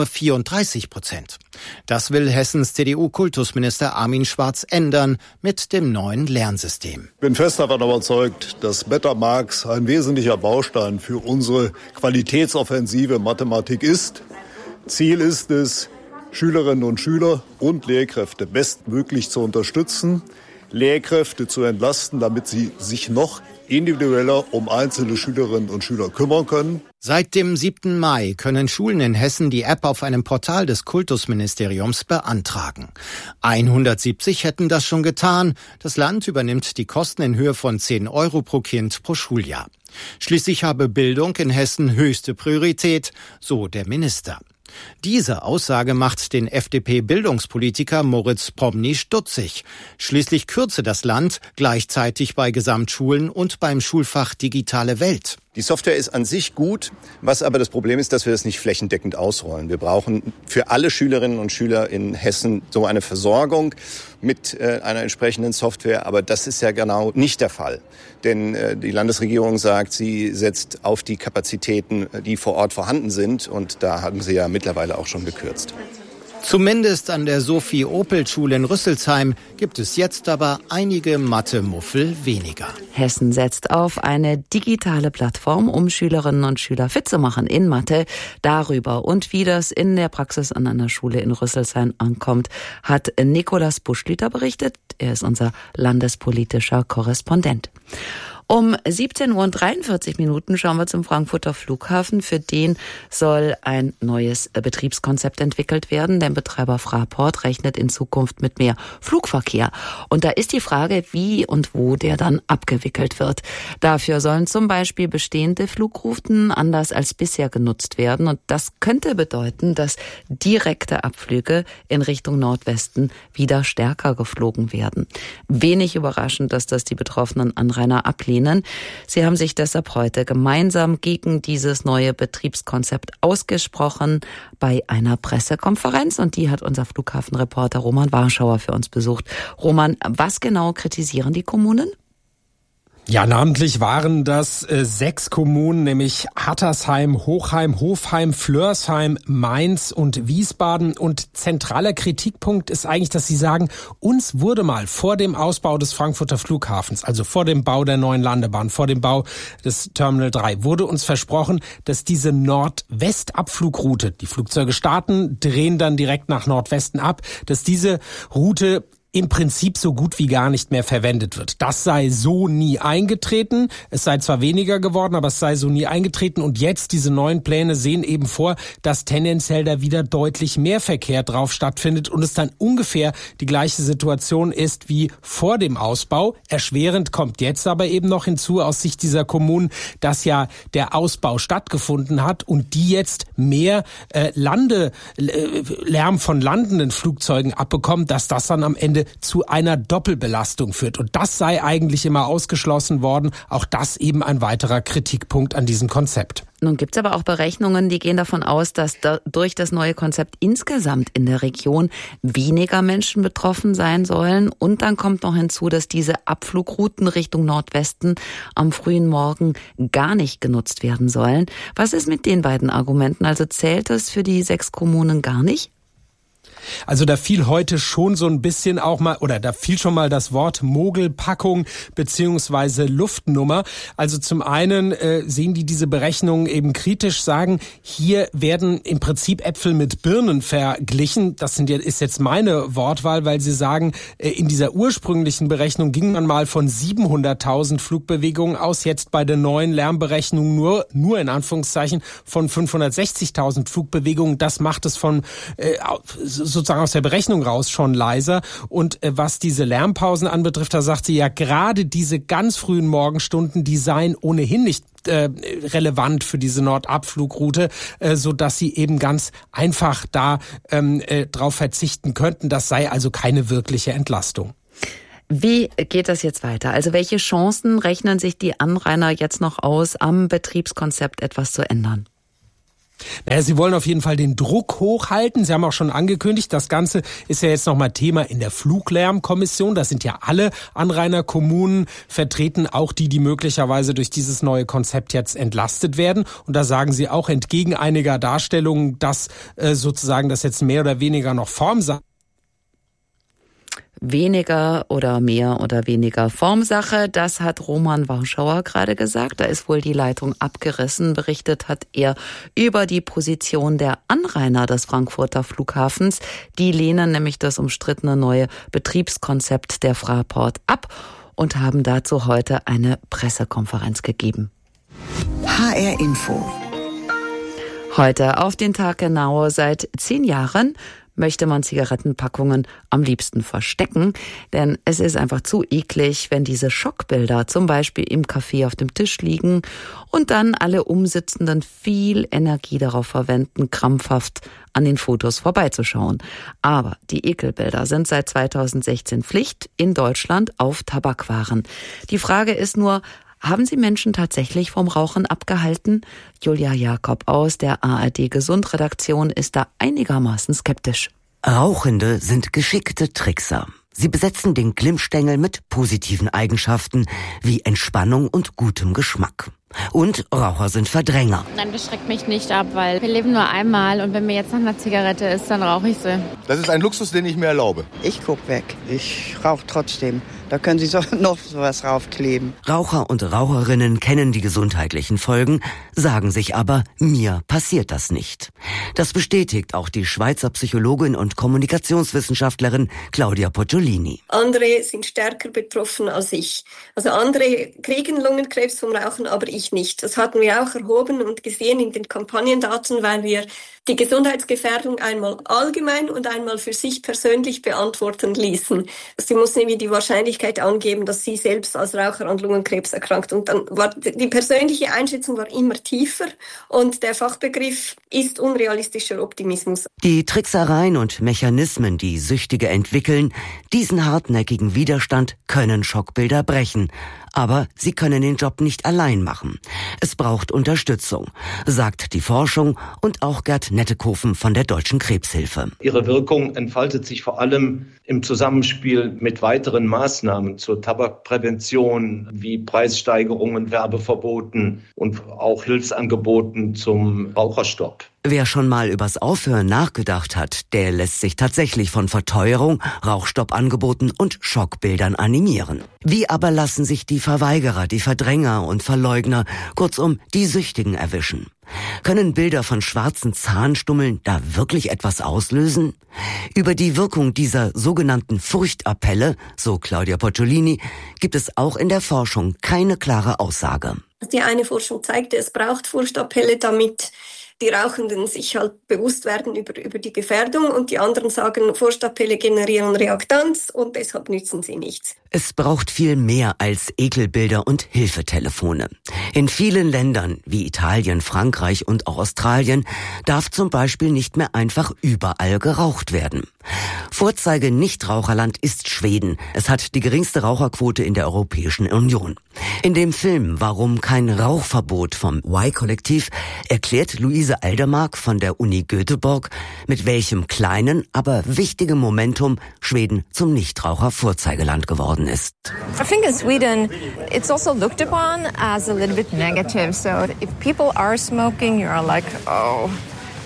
34%. Das will Hessens CDU-Kultusminister Armin Schwarz ändern mit dem neuen Lernsystem. Ich bin fest davon überzeugt, dass Beta Marx ein wesentlicher Baustein für unsere qualitätsoffensive Mathematik ist. Ziel ist es, Schülerinnen und Schüler und Lehrkräfte bestmöglich zu unterstützen, Lehrkräfte zu entlasten, damit sie sich noch individueller um einzelne Schülerinnen und Schüler kümmern können. Seit dem 7. Mai können Schulen in Hessen die App auf einem Portal des Kultusministeriums beantragen. 170 hätten das schon getan. Das Land übernimmt die Kosten in Höhe von 10 € pro Kind pro Schuljahr. Schließlich habe Bildung in Hessen höchste Priorität, so der Minister. Diese Aussage macht den FDP-Bildungspolitiker Moritz Pomny stutzig. Schließlich kürze das Land gleichzeitig bei Gesamtschulen und beim Schulfach Digitale Welt. Die Software ist an sich gut, was aber das Problem ist, dass wir das nicht flächendeckend ausrollen. Wir brauchen für alle Schülerinnen und Schüler in Hessen so eine Versorgung mit einer entsprechenden Software, aber das ist ja genau nicht der Fall. Denn die Landesregierung sagt, sie setzt auf die Kapazitäten, die vor Ort vorhanden sind, und da haben sie ja mittlerweile auch schon gekürzt. Zumindest an der Sophie-Opel-Schule in Rüsselsheim gibt es jetzt aber einige Mathe-Muffel weniger. Hessen setzt auf eine digitale Plattform, um Schülerinnen und Schüler fit zu machen in Mathe. Darüber und wie das in der Praxis an einer Schule in Rüsselsheim ankommt, hat Nikolas Buschlüter berichtet. Er ist unser landespolitischer Korrespondent. Um 17:43 Uhr schauen wir zum Frankfurter Flughafen. Für den soll ein neues Betriebskonzept entwickelt werden. Der Betreiber Fraport rechnet in Zukunft mit mehr Flugverkehr. Und da ist die Frage, wie und wo der dann abgewickelt wird. Dafür sollen zum Beispiel bestehende Flugrouten anders als bisher genutzt werden. Und das könnte bedeuten, dass direkte Abflüge in Richtung Nordwesten wieder stärker geflogen werden. Wenig überraschend, dass das die betroffenen Anrainer ablehnen. Sie haben sich deshalb heute gemeinsam gegen dieses neue Betriebskonzept ausgesprochen bei einer Pressekonferenz, und die hat unser Flughafenreporter Roman Warschauer für uns besucht. Roman, was genau kritisieren die Kommunen? Ja, namentlich waren das 6 Kommunen, nämlich Hattersheim, Hochheim, Hofheim, Flörsheim, Mainz und Wiesbaden. Und zentraler Kritikpunkt ist eigentlich, dass sie sagen, uns wurde mal vor dem Ausbau des Frankfurter Flughafens, also vor dem Bau der neuen Landebahn, vor dem Bau des Terminal 3, wurde uns versprochen, dass diese Nord-West-Abflugroute, die Flugzeuge starten, drehen dann direkt nach Nordwesten ab, dass diese Route im Prinzip so gut wie gar nicht mehr verwendet wird. Das sei so nie eingetreten. Es sei zwar weniger geworden, aber es sei so nie eingetreten. Und jetzt, diese neuen Pläne sehen eben vor, dass tendenziell da wieder deutlich mehr Verkehr drauf stattfindet und es dann ungefähr die gleiche Situation ist wie vor dem Ausbau. Erschwerend kommt jetzt aber eben noch hinzu aus Sicht dieser Kommunen, dass ja der Ausbau stattgefunden hat und die jetzt mehr Lärm von landenden Flugzeugen abbekommen, dass das dann am Ende zu einer Doppelbelastung führt. Und das sei eigentlich immer ausgeschlossen worden. Auch das eben ein weiterer Kritikpunkt an diesem Konzept. Nun gibt es aber auch Berechnungen, die gehen davon aus, dass durch das neue Konzept insgesamt in der Region weniger Menschen betroffen sein sollen. Und dann kommt noch hinzu, dass diese Abflugrouten Richtung Nordwesten am frühen Morgen gar nicht genutzt werden sollen. Was ist mit den beiden Argumenten? Also zählt es für die 6 Kommunen gar nicht? Also da fiel heute schon so ein bisschen auch mal, oder da fiel schon mal das Wort Mogelpackung beziehungsweise Luftnummer. Also zum einen sehen die diese Berechnungen eben kritisch, sagen, hier werden im Prinzip Äpfel mit Birnen verglichen. Das ist jetzt meine Wortwahl, weil sie sagen, in dieser ursprünglichen Berechnung ging man mal von 700.000 Flugbewegungen aus, jetzt bei der neuen Lärmberechnung nur in Anführungszeichen von 560.000 Flugbewegungen. Das macht es von sozusagen aus der Berechnung raus schon leiser. Und was diese Lärmpausen anbetrifft, da sagt sie ja, gerade diese ganz frühen Morgenstunden, die seien ohnehin nicht relevant für diese Nordabflugroute, so dass sie eben ganz einfach da drauf verzichten könnten. Das sei also keine wirkliche Entlastung. Wie geht das jetzt weiter? Also welche Chancen rechnen sich die Anrainer jetzt noch aus, am Betriebskonzept etwas zu ändern? Naja, sie wollen auf jeden Fall den Druck hochhalten. Sie haben auch schon angekündigt, das Ganze ist ja jetzt nochmal Thema in der Fluglärmkommission. Da sind ja alle Anrainerkommunen vertreten, auch die möglicherweise durch dieses neue Konzept jetzt entlastet werden. Und da sagen sie auch entgegen einiger Darstellungen, dass sozusagen das jetzt mehr oder weniger noch Formsache. Weniger oder mehr oder weniger Formsache, das hat Roman Warschauer gerade gesagt. Da ist wohl die Leitung abgerissen. Berichtet hat er über die Position der Anrainer des Frankfurter Flughafens. Die lehnen nämlich das umstrittene neue Betriebskonzept der Fraport ab und haben dazu heute eine Pressekonferenz gegeben. HR Info. Heute auf den Tag genau, seit 10 Jahren möchte man Zigarettenpackungen am liebsten verstecken, denn es ist einfach zu eklig, wenn diese Schockbilder zum Beispiel im Café auf dem Tisch liegen und dann alle Umsitzenden viel Energie darauf verwenden, krampfhaft an den Fotos vorbeizuschauen. Aber die Ekelbilder sind seit 2016 Pflicht in Deutschland auf Tabakwaren. Die Frage ist nur, haben Sie Menschen tatsächlich vom Rauchen abgehalten? Julia Jakob aus der ARD Gesund-Redaktion ist da einigermaßen skeptisch. Rauchende sind geschickte Trickser. Sie besetzen den Glimmstängel mit positiven Eigenschaften wie Entspannung und gutem Geschmack. Und Raucher sind Verdränger. Nein, das schreckt mich nicht ab, weil wir leben nur einmal und wenn mir jetzt noch eine Zigarette ist, dann rauche ich sie. Das ist ein Luxus, den ich mir erlaube. Ich guck weg. Ich rauche trotzdem. Da können Sie noch sowas raufkleben. Raucher und Raucherinnen kennen die gesundheitlichen Folgen, sagen sich aber, mir passiert das nicht. Das bestätigt auch die Schweizer Psychologin und Kommunikationswissenschaftlerin Claudia Pocciolini. Andere sind stärker betroffen als ich. Also andere kriegen Lungenkrebs vom Rauchen, aber ich nicht. Das hatten wir auch erhoben und gesehen in den Kampagnendaten, weil wir die Gesundheitsgefährdung einmal allgemein und einmal für sich persönlich beantworten ließen. Sie mussten irgendwie die Wahrscheinlichkeit angeben, dass sie selbst als Raucher an Lungenkrebs erkrankt. Und dann war die persönliche Einschätzung war immer tiefer und der Fachbegriff ist unrealistischer Optimismus. Die Tricksereien und Mechanismen, die Süchtige entwickeln, diesen hartnäckigen Widerstand können Schockbilder brechen. Aber sie können den Job nicht allein machen. Es braucht Unterstützung, sagt die Forschung und auch Gerd Nettekofen von der Deutschen Krebshilfe. Ihre Wirkung entfaltet sich vor allem im Zusammenspiel mit weiteren Maßnahmen zur Tabakprävention wie Preissteigerungen, Werbeverboten und auch Hilfsangeboten zum Raucherstopp. Wer schon mal übers Aufhören nachgedacht hat, der lässt sich tatsächlich von Verteuerung, Rauchstoppangeboten und Schockbildern animieren. Wie aber lassen sich die Verweigerer, die Verdränger und Verleugner, kurzum die Süchtigen erwischen? Können Bilder von schwarzen Zahnstummeln da wirklich etwas auslösen? Über die Wirkung dieser sogenannten Furchtappelle, so Claudia Pocciolini, gibt es auch in der Forschung keine klare Aussage. Die eine Forschung zeigte, es braucht Furchtappelle, damit die Rauchenden sich halt bewusst werden über die Gefährdung und die anderen sagen, Furchtappelle generieren Reaktanz und deshalb nützen sie nichts. Es braucht viel mehr als Ekelbilder und Hilfetelefone. In vielen Ländern wie Italien, Frankreich und auch Australien darf zum Beispiel nicht mehr einfach überall geraucht werden. Vorzeige-Nichtraucherland ist Schweden. Es hat die geringste Raucherquote in der Europäischen Union. In dem Film Warum kein Rauchverbot vom Y-Kollektiv erklärt Luise Aldermark von der Uni Göteborg, mit welchem kleinen, aber wichtigen Momentum Schweden zum Nichtraucher-Vorzeigeland geworden ist. I think in Sweden it's also looked upon as a little bit negative. So if people are smoking, you're like, oh,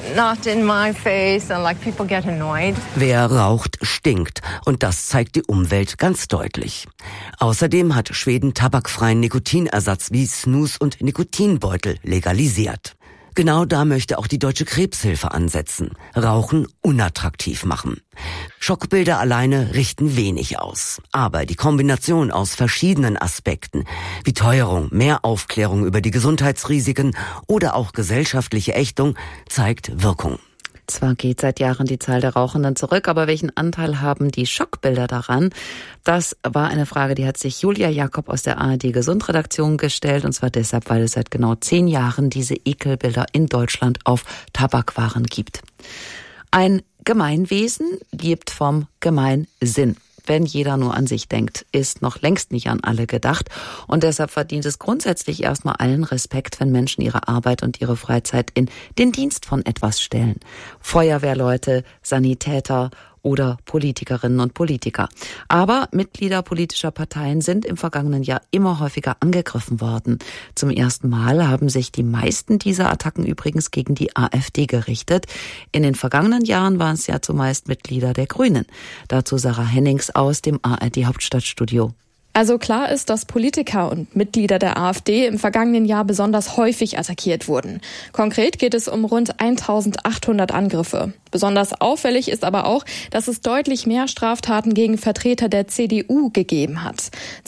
not in my face and like people get annoyed. Wer raucht, stinkt. Und das zeigt die Umwelt ganz deutlich. Außerdem hat Schweden tabakfreien Nikotinersatz wie Snus und Nikotinbeutel legalisiert. Genau da möchte auch die Deutsche Krebshilfe ansetzen. Rauchen unattraktiv machen. Schockbilder alleine richten wenig aus. Aber die Kombination aus verschiedenen Aspekten, wie Teuerung, mehr Aufklärung über die Gesundheitsrisiken oder auch gesellschaftliche Ächtung, zeigt Wirkung. Zwar geht seit Jahren die Zahl der Rauchenden zurück, aber welchen Anteil haben die Schockbilder daran? Das war eine Frage, die hat sich Julia Jakob aus der ARD Gesundredaktion gestellt. Und zwar deshalb, weil es seit genau 10 Jahren diese Ekelbilder in Deutschland auf Tabakwaren gibt. Ein Gemeinwesen lebt vom Gemeinsinn. Wenn jeder nur an sich denkt, ist noch längst nicht an alle gedacht. Und deshalb verdient es grundsätzlich erstmal allen Respekt, wenn Menschen ihre Arbeit und ihre Freizeit in den Dienst von etwas stellen. Feuerwehrleute, Sanitäter oder Politikerinnen und Politiker. Aber Mitglieder politischer Parteien sind im vergangenen Jahr immer häufiger angegriffen worden. Zum ersten Mal haben sich die meisten dieser Attacken übrigens gegen die AfD gerichtet. In den vergangenen Jahren waren es ja zumeist Mitglieder der Grünen. Dazu Sarah Hennings aus dem ARD Hauptstadtstudio. Also klar ist, dass Politiker und Mitglieder der AfD im vergangenen Jahr besonders häufig attackiert wurden. Konkret geht es um rund 1800 Angriffe. Besonders auffällig ist aber auch, dass es deutlich mehr Straftaten gegen Vertreter der CDU gegeben hat.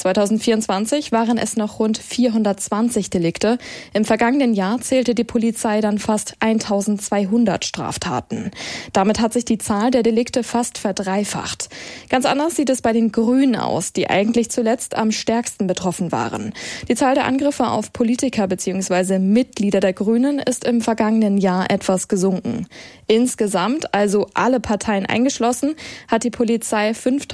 2024 waren es noch rund 420 Delikte. Im vergangenen Jahr zählte die Polizei dann fast 1200 Straftaten. Damit hat sich die Zahl der Delikte fast verdreifacht. Ganz anders sieht es bei den Grünen aus, die eigentlich zuletzt am stärksten betroffen waren. Die Zahl der Angriffe auf Politiker bzw. Mitglieder der Grünen ist im vergangenen Jahr etwas gesunken. Insgesamt, also alle Parteien eingeschlossen, hat die Polizei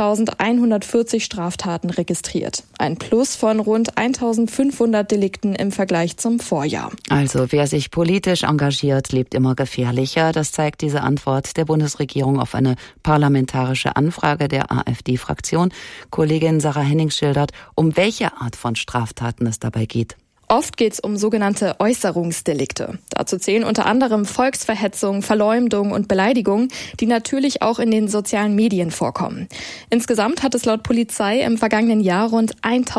5.140 Straftaten registriert. Ein Plus von rund 1.500 Delikten im Vergleich zum Vorjahr. Also wer sich politisch engagiert, lebt immer gefährlicher. Das zeigt diese Antwort der Bundesregierung auf eine parlamentarische Anfrage der AfD-Fraktion. Kollegin Sarah Hennings schildert, um welche Art von Straftaten es dabei geht. Oft geht es um sogenannte Äußerungsdelikte. Dazu zählen unter anderem Volksverhetzung, Verleumdung und Beleidigung, die natürlich auch in den sozialen Medien vorkommen. Insgesamt hat es laut Polizei im vergangenen Jahr rund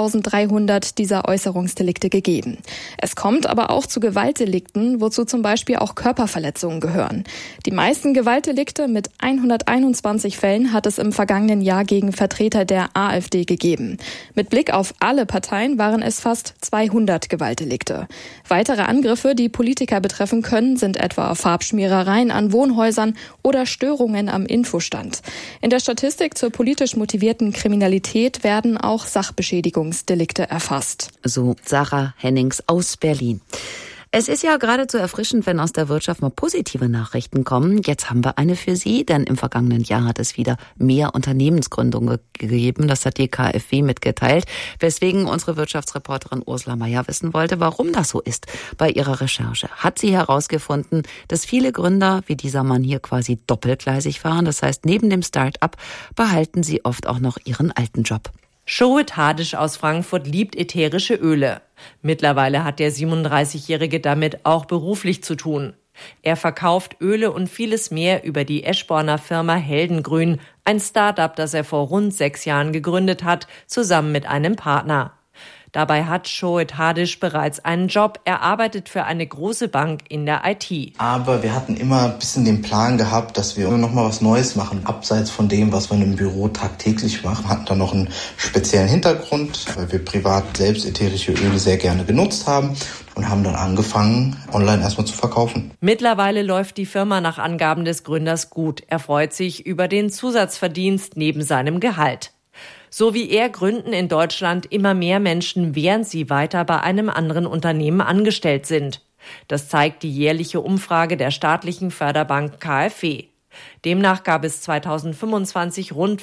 1300 dieser Äußerungsdelikte gegeben. Es kommt aber auch zu Gewaltdelikten, wozu zum Beispiel auch Körperverletzungen gehören. Die meisten Gewaltdelikte mit 121 Fällen hat es im vergangenen Jahr gegen Vertreter der AfD gegeben. Mit Blick auf alle Parteien waren es fast 200 Gewaltdelikte. Weitere Angriffe, die Politiker betreffen können, sind etwa Farbschmierereien an Wohnhäusern oder Störungen am Infostand. In der Statistik zur politisch motivierten Kriminalität werden auch Sachbeschädigungsdelikte erfasst. So Sarah Hennings aus Berlin. Es ist ja geradezu erfrischend, wenn aus der Wirtschaft mal positive Nachrichten kommen. Jetzt haben wir eine für Sie, denn im vergangenen Jahr hat es wieder mehr Unternehmensgründungen gegeben. Das hat die KfW mitgeteilt, weswegen unsere Wirtschaftsreporterin Ursula Meier wissen wollte, warum das so ist. Bei ihrer Recherche hat sie herausgefunden, dass viele Gründer wie dieser Mann hier quasi doppelgleisig fahren. Das heißt, neben dem Start-up behalten sie oft auch noch ihren alten Job. Shoet Hadisch aus Frankfurt liebt ätherische Öle. Mittlerweile hat der 37-Jährige damit auch beruflich zu tun. Er verkauft Öle und vieles mehr über die Eschborner Firma Heldengrün, ein Start-up, das er vor rund 6 Jahren gegründet hat, zusammen mit einem Partner. Dabei hat Shoet Hadisch bereits einen Job. Er arbeitet für eine große Bank in der IT. Aber wir hatten immer ein bisschen den Plan gehabt, dass wir noch mal was Neues machen. Abseits von dem, was wir im Büro tagtäglich machen, hatten da noch einen speziellen Hintergrund, weil wir privat selbst ätherische Öle sehr gerne genutzt haben und haben dann angefangen, online erstmal zu verkaufen. Mittlerweile läuft die Firma nach Angaben des Gründers gut. Er freut sich über den Zusatzverdienst neben seinem Gehalt. So wie er gründen in Deutschland immer mehr Menschen, während sie weiter bei einem anderen Unternehmen angestellt sind. Das zeigt die jährliche Umfrage der staatlichen Förderbank KfW. Demnach gab es 2025 rund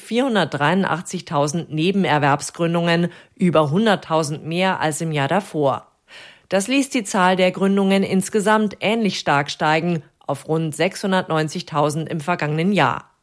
483.000 Nebenerwerbsgründungen, über 100.000 mehr als im Jahr davor. Das ließ die Zahl der Gründungen insgesamt ähnlich stark steigen, auf rund 690.000 im vergangenen Jahr.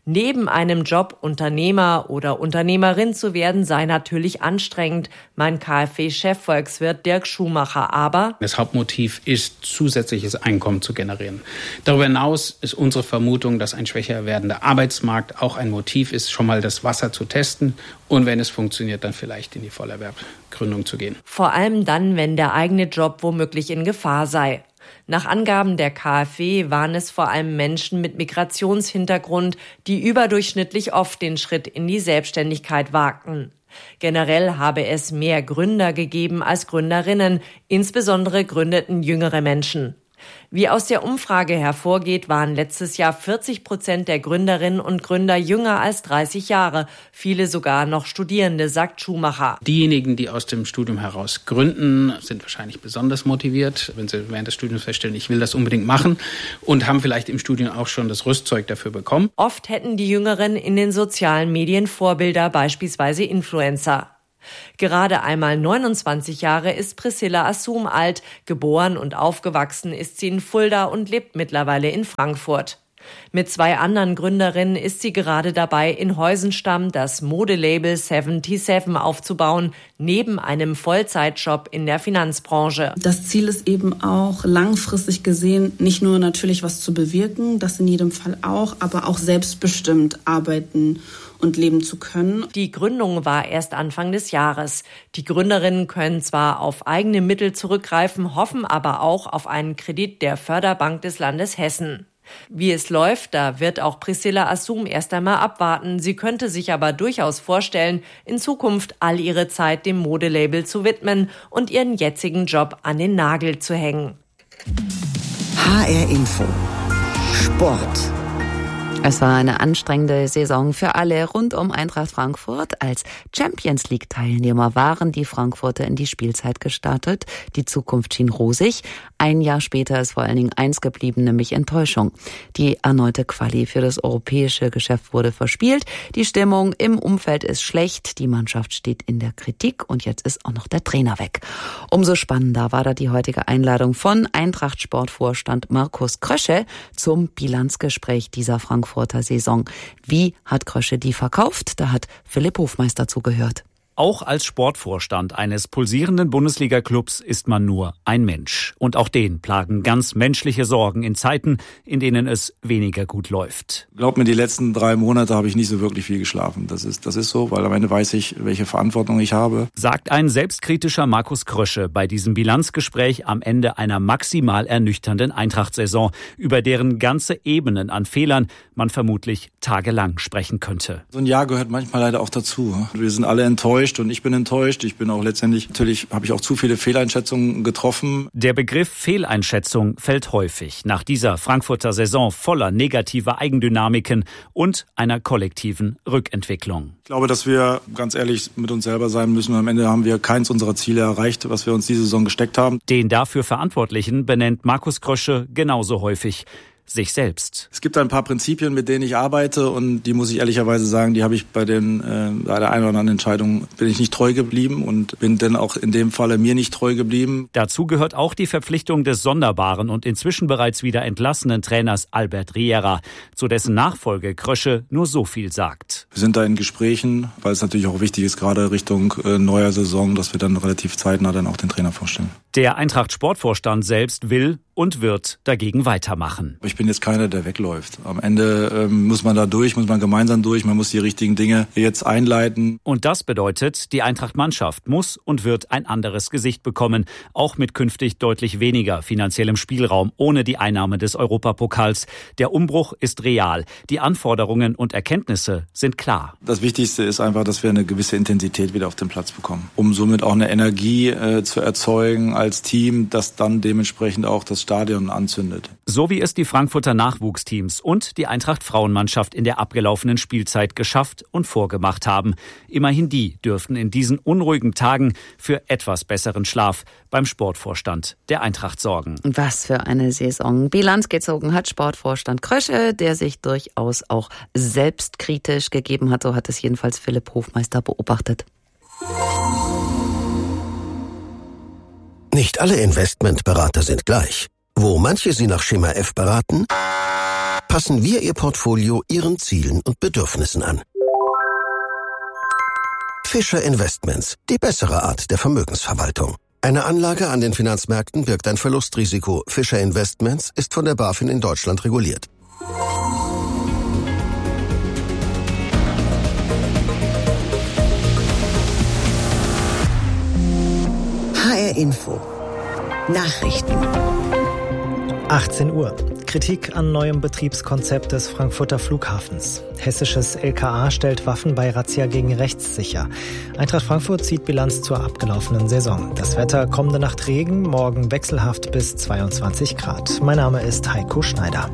Neben einem Job Unternehmer oder Unternehmerin zu werden, sei natürlich anstrengend, meint KfW-Chefvolkswirt Dirk Schumacher. Aber das Hauptmotiv ist, zusätzliches Einkommen zu generieren. Darüber hinaus ist unsere Vermutung, dass ein schwächer werdender Arbeitsmarkt auch ein Motiv ist, schon mal das Wasser zu testen und wenn es funktioniert, dann vielleicht in die Vollerwerbgründung zu gehen. Vor allem dann, wenn der eigene Job womöglich in Gefahr sei. Nach Angaben der KfW waren es vor allem Menschen mit Migrationshintergrund, die überdurchschnittlich oft den Schritt in die Selbstständigkeit wagten. Generell habe es mehr Gründer gegeben als Gründerinnen, insbesondere gründeten jüngere Menschen. Wie aus der Umfrage hervorgeht, waren letztes Jahr 40% der Gründerinnen und Gründer jünger als 30 Jahre, viele sogar noch Studierende, sagt Schumacher. Diejenigen, die aus dem Studium heraus gründen, sind wahrscheinlich besonders motiviert, wenn sie während des Studiums feststellen, ich will das unbedingt machen und haben vielleicht im Studium auch schon das Rüstzeug dafür bekommen. Oft hätten die Jüngeren in den sozialen Medien Vorbilder, beispielsweise Influencer. Gerade einmal 29 Jahre ist Priscilla Assum alt. Geboren und aufgewachsen ist sie in Fulda und lebt mittlerweile in Frankfurt. Mit 2 anderen Gründerinnen ist sie gerade dabei, in Heusenstamm das Modelabel 77 aufzubauen, neben einem Vollzeitjob in der Finanzbranche. Das Ziel ist eben auch, langfristig gesehen, nicht nur natürlich was zu bewirken, das in jedem Fall auch, aber auch selbstbestimmt arbeiten und leben zu können. Die Gründung war erst Anfang des Jahres. Die Gründerinnen können zwar auf eigene Mittel zurückgreifen, hoffen aber auch auf einen Kredit der Förderbank des Landes Hessen. Wie es läuft, da wird auch Priscilla Assum erst einmal abwarten. Sie könnte sich aber durchaus vorstellen, in Zukunft all ihre Zeit dem Modelabel zu widmen und ihren jetzigen Job an den Nagel zu hängen. HR Info. Sport. Es war eine anstrengende Saison für alle rund um Eintracht Frankfurt. Als Champions-League-Teilnehmer waren die Frankfurter in die Spielzeit gestartet. Die Zukunft schien rosig. Ein Jahr später ist vor allen Dingen eins geblieben, nämlich Enttäuschung. Die erneute Quali für das europäische Geschäft wurde verspielt. Die Stimmung im Umfeld ist schlecht. Die Mannschaft steht in der Kritik und jetzt ist auch noch der Trainer weg. Umso spannender war da die heutige Einladung von Eintracht-Sportvorstand Markus Krösche zum Bilanzgespräch dieser Frankfurter Saison. Wie hat Krösche die verkauft? Da hat Philipp Hofmeister zugehört. Auch als Sportvorstand eines pulsierenden Bundesliga-Clubs ist man nur ein Mensch. Und auch den plagen ganz menschliche Sorgen in Zeiten, in denen es weniger gut läuft. Glaub mir, die letzten 3 Monate habe ich nicht so wirklich viel geschlafen. Das ist so, weil am Ende weiß ich, welche Verantwortung ich habe. Sagt ein selbstkritischer Markus Krösche bei diesem Bilanzgespräch am Ende einer maximal ernüchternden Eintracht-Saison, über deren ganze Ebenen an Fehlern man vermutlich tagelang sprechen könnte. So ein Jahr gehört manchmal leider auch dazu. Wir sind alle enttäuscht. Und ich bin enttäuscht. Ich bin auch natürlich habe ich auch zu viele Fehleinschätzungen getroffen. Der Begriff Fehleinschätzung fällt häufig nach dieser Frankfurter Saison voller negativer Eigendynamiken und einer kollektiven Rückentwicklung. Ich glaube, dass wir ganz ehrlich mit uns selber sein müssen. Am Ende haben wir keins unserer Ziele erreicht, was wir uns diese Saison gesteckt haben. Den dafür Verantwortlichen benennt Markus Krösche genauso häufig sich selbst. Es gibt ein paar Prinzipien, mit denen ich arbeite und die muss ich ehrlicherweise sagen, die habe ich bei der einen oder anderen Entscheidung bin ich nicht treu geblieben und bin dann auch in dem Falle mir nicht treu geblieben. Dazu gehört auch die Verpflichtung des sonderbaren und inzwischen bereits wieder entlassenen Trainers Albert Riera, zu dessen Nachfolge Krösche nur so viel sagt. Wir sind da in Gesprächen, weil es natürlich auch wichtig ist, gerade Richtung neuer Saison, dass wir dann relativ zeitnah dann auch den Trainer vorstellen. Der Eintracht-Sportvorstand selbst will und wird dagegen weitermachen. Ich bin jetzt keiner, der wegläuft. Am Ende muss man gemeinsam durch, man muss die richtigen Dinge jetzt einleiten. Und das bedeutet, die Eintracht-Mannschaft muss und wird ein anderes Gesicht bekommen, auch mit künftig deutlich weniger finanziellem Spielraum, ohne die Einnahme des Europapokals. Der Umbruch ist real, die Anforderungen und Erkenntnisse sind klar. Das Wichtigste ist einfach, dass wir eine gewisse Intensität wieder auf den Platz bekommen, um somit auch eine Energie zu erzeugen als Team, das dann dementsprechend auch das Stadion anzündet. So wie es die Frankfurter Nachwuchsteams und die Eintracht-Frauenmannschaft in der abgelaufenen Spielzeit geschafft und vorgemacht haben. Immerhin die dürften in diesen unruhigen Tagen für etwas besseren Schlaf beim Sportvorstand der Eintracht sorgen. Was für eine Saison. Bilanz gezogen hat Sportvorstand Krösche, der sich durchaus auch selbstkritisch gegeben hat. So hat es jedenfalls Philipp Hofmeister beobachtet. Nicht alle Investmentberater sind gleich. Wo manche Sie nach Schema F beraten, passen wir Ihr Portfolio Ihren Zielen und Bedürfnissen an. Fischer Investments, die bessere Art der Vermögensverwaltung. Eine Anlage an den Finanzmärkten birgt ein Verlustrisiko. Fischer Investments ist von der BaFin in Deutschland reguliert. HR Info. Nachrichten. 18 Uhr. Kritik an neuem Betriebskonzept des Frankfurter Flughafens. Hessisches LKA stellt Waffen bei Razzia gegen rechts sicher. Eintracht Frankfurt zieht Bilanz zur abgelaufenen Saison. Das Wetter: kommende Nacht Regen, morgen wechselhaft bis 22 Grad. Mein Name ist Heiko Schneider.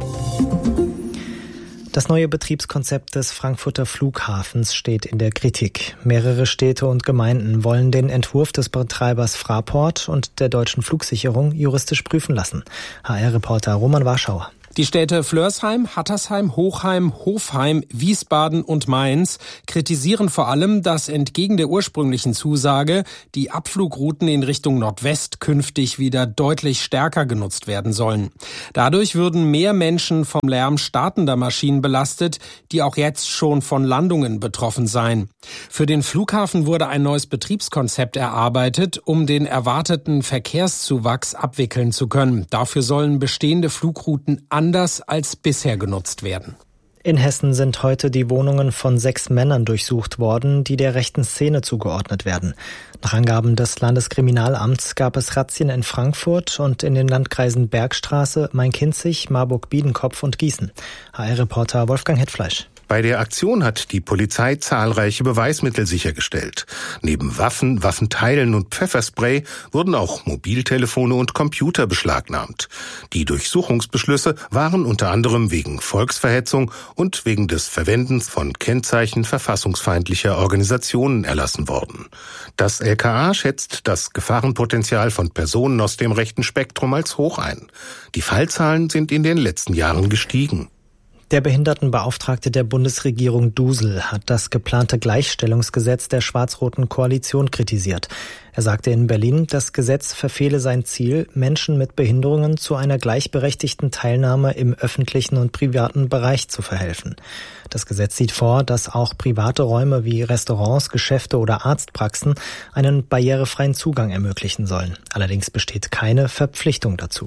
Das neue Betriebskonzept des Frankfurter Flughafens steht in der Kritik. Mehrere Städte und Gemeinden wollen den Entwurf des Betreibers Fraport und der Deutschen Flugsicherung juristisch prüfen lassen. HR-Reporter Roman Warschauer. Die Städte Flörsheim, Hattersheim, Hochheim, Hofheim, Wiesbaden und Mainz kritisieren vor allem, dass entgegen der ursprünglichen Zusage die Abflugrouten in Richtung Nordwest künftig wieder deutlich stärker genutzt werden sollen. Dadurch würden mehr Menschen vom Lärm startender Maschinen belastet, die auch jetzt schon von Landungen betroffen seien. Für den Flughafen wurde ein neues Betriebskonzept erarbeitet, um den erwarteten Verkehrszuwachs abwickeln zu können. Dafür sollen bestehende Flugrouten anders als bisher genutzt werden. In Hessen sind heute die Wohnungen von 6 Männern durchsucht worden, die der rechten Szene zugeordnet werden. Nach Angaben des Landeskriminalamts gab es Razzien in Frankfurt und in den Landkreisen Bergstraße, Main-Kinzig, Marburg-Biedenkopf und Gießen. HR-Reporter Wolfgang Hetfleisch. Bei der Aktion hat die Polizei zahlreiche Beweismittel sichergestellt. Neben Waffen, Waffenteilen und Pfefferspray wurden auch Mobiltelefone und Computer beschlagnahmt. Die Durchsuchungsbeschlüsse waren unter anderem wegen Volksverhetzung und wegen des Verwendens von Kennzeichen verfassungsfeindlicher Organisationen erlassen worden. Das LKA schätzt das Gefahrenpotenzial von Personen aus dem rechten Spektrum als hoch ein. Die Fallzahlen sind in den letzten Jahren gestiegen. Der Behindertenbeauftragte der Bundesregierung Dusel hat das geplante Gleichstellungsgesetz der schwarz-roten Koalition kritisiert. Er sagte in Berlin, das Gesetz verfehle sein Ziel, Menschen mit Behinderungen zu einer gleichberechtigten Teilnahme im öffentlichen und privaten Bereich zu verhelfen. Das Gesetz sieht vor, dass auch private Räume wie Restaurants, Geschäfte oder Arztpraxen einen barrierefreien Zugang ermöglichen sollen. Allerdings besteht keine Verpflichtung dazu.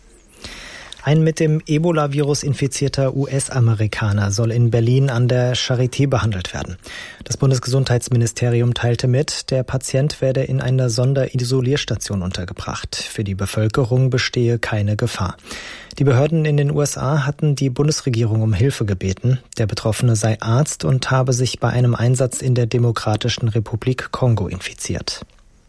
Ein mit dem Ebola-Virus infizierter US-Amerikaner soll in Berlin an der Charité behandelt werden. Das Bundesgesundheitsministerium teilte mit, der Patient werde in einer Sonderisolierstation untergebracht. Für die Bevölkerung bestehe keine Gefahr. Die Behörden in den USA hatten die Bundesregierung um Hilfe gebeten. Der Betroffene sei Arzt und habe sich bei einem Einsatz in der Demokratischen Republik Kongo infiziert.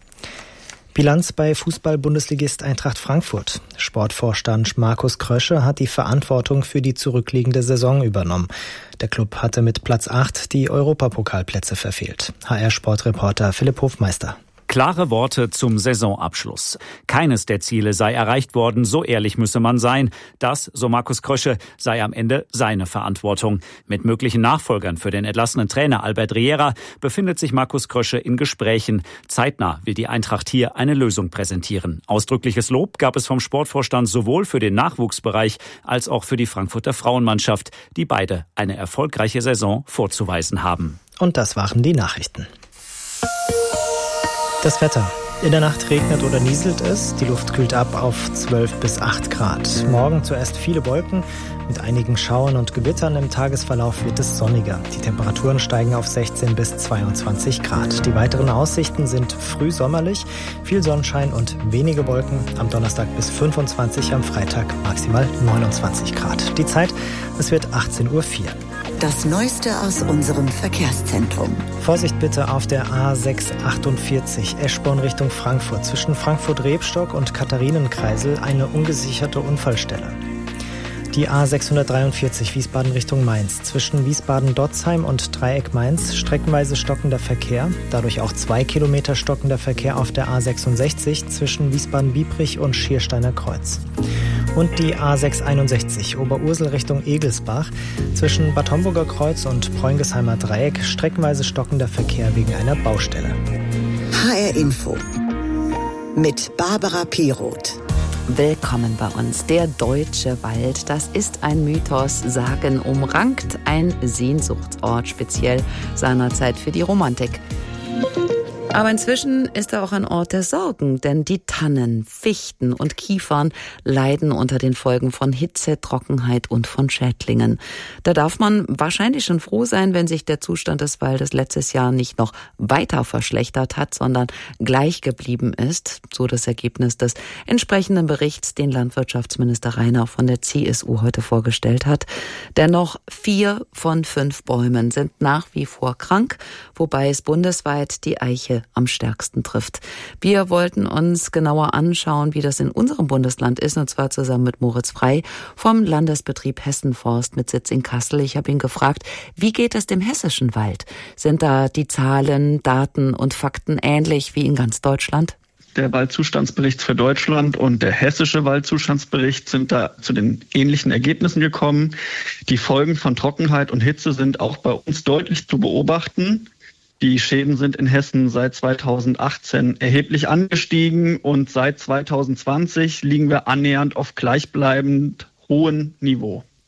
Bilanz bei Fußball-Bundesligist Eintracht Frankfurt. Sportvorstand Markus Krösche hat die Verantwortung für die zurückliegende Saison übernommen. Der Klub hatte mit Platz 8 die Europapokalplätze verfehlt. HR-Sportreporter Philipp Hofmeister. Klare Worte zum Saisonabschluss. Keines der Ziele sei erreicht worden, so ehrlich müsse man sein. Das, so Markus Krösche, sei am Ende seine Verantwortung. Mit möglichen Nachfolgern für den entlassenen Trainer Albert Riera befindet sich Markus Krösche in Gesprächen. Zeitnah will die Eintracht hier eine Lösung präsentieren. Ausdrückliches Lob gab es vom Sportvorstand sowohl für den Nachwuchsbereich als auch für die Frankfurter Frauenmannschaft, die beide eine erfolgreiche Saison vorzuweisen haben. Und das waren die Nachrichten. Das Wetter. In der Nacht regnet oder nieselt es. Die Luft kühlt ab auf 12 bis 8 Grad. Morgen zuerst viele Wolken mit einigen Schauern und Gewittern. Im Tagesverlauf wird es sonniger. Die Temperaturen steigen auf 16 bis 22 Grad. Die weiteren Aussichten sind früh sommerlich, viel Sonnenschein und wenige Wolken. Am Donnerstag bis 25, am Freitag maximal 29 Grad. Die Zeit, es wird 18:04 Uhr. Das Neueste aus unserem Verkehrszentrum. Vorsicht bitte auf der A648 Eschborn Richtung Frankfurt. Zwischen Frankfurt-Rebstock und Katharinenkreisel eine ungesicherte Unfallstelle. Die A643 Wiesbaden Richtung Mainz. Zwischen Wiesbaden-Dotzheim und Dreieck Mainz streckenweise stockender Verkehr. Dadurch auch 2 Kilometer stockender Verkehr auf der A66 zwischen Wiesbaden-Biebrich und Schiersteiner Kreuz. Und die A661 Oberursel Richtung Egelsbach. Zwischen Bad Homburger Kreuz und Preungesheimer Dreieck streckenweise stockender Verkehr wegen einer Baustelle. HR Info mit Barbara Piroth. Willkommen bei uns. Der deutsche Wald, das ist ein Mythos, sagenumrankt, ein Sehnsuchtsort, speziell seinerzeit für die Romantik. Aber inzwischen ist er auch ein Ort der Sorgen, denn die Tannen, Fichten und Kiefern leiden unter den Folgen von Hitze, Trockenheit und von Schädlingen. Da darf man wahrscheinlich schon froh sein, wenn sich der Zustand des Waldes letztes Jahr nicht noch weiter verschlechtert hat, sondern gleich geblieben ist, so das Ergebnis des entsprechenden Berichts, den Landwirtschaftsminister Rainer von der CSU heute vorgestellt hat. Dennoch 4 von 5 Bäumen sind nach wie vor krank, wobei es bundesweit die Eiche am stärksten trifft. Wir wollten uns genauer anschauen, wie das in unserem Bundesland ist, und zwar zusammen mit Moritz Frey vom Landesbetrieb Hessenforst mit Sitz in Kassel. Ich habe ihn gefragt, wie geht es dem hessischen Wald? Sind da die Zahlen, Daten und Fakten ähnlich wie in ganz Deutschland? Der Waldzustandsbericht für Deutschland und der hessische Waldzustandsbericht sind da zu den ähnlichen Ergebnissen gekommen. Die Folgen von Trockenheit und Hitze sind auch bei uns deutlich zu beobachten. Die Schäden sind in Hessen seit 2018 erheblich angestiegen und seit 2020 liegen wir annähernd auf gleichbleibend hohem Niveau.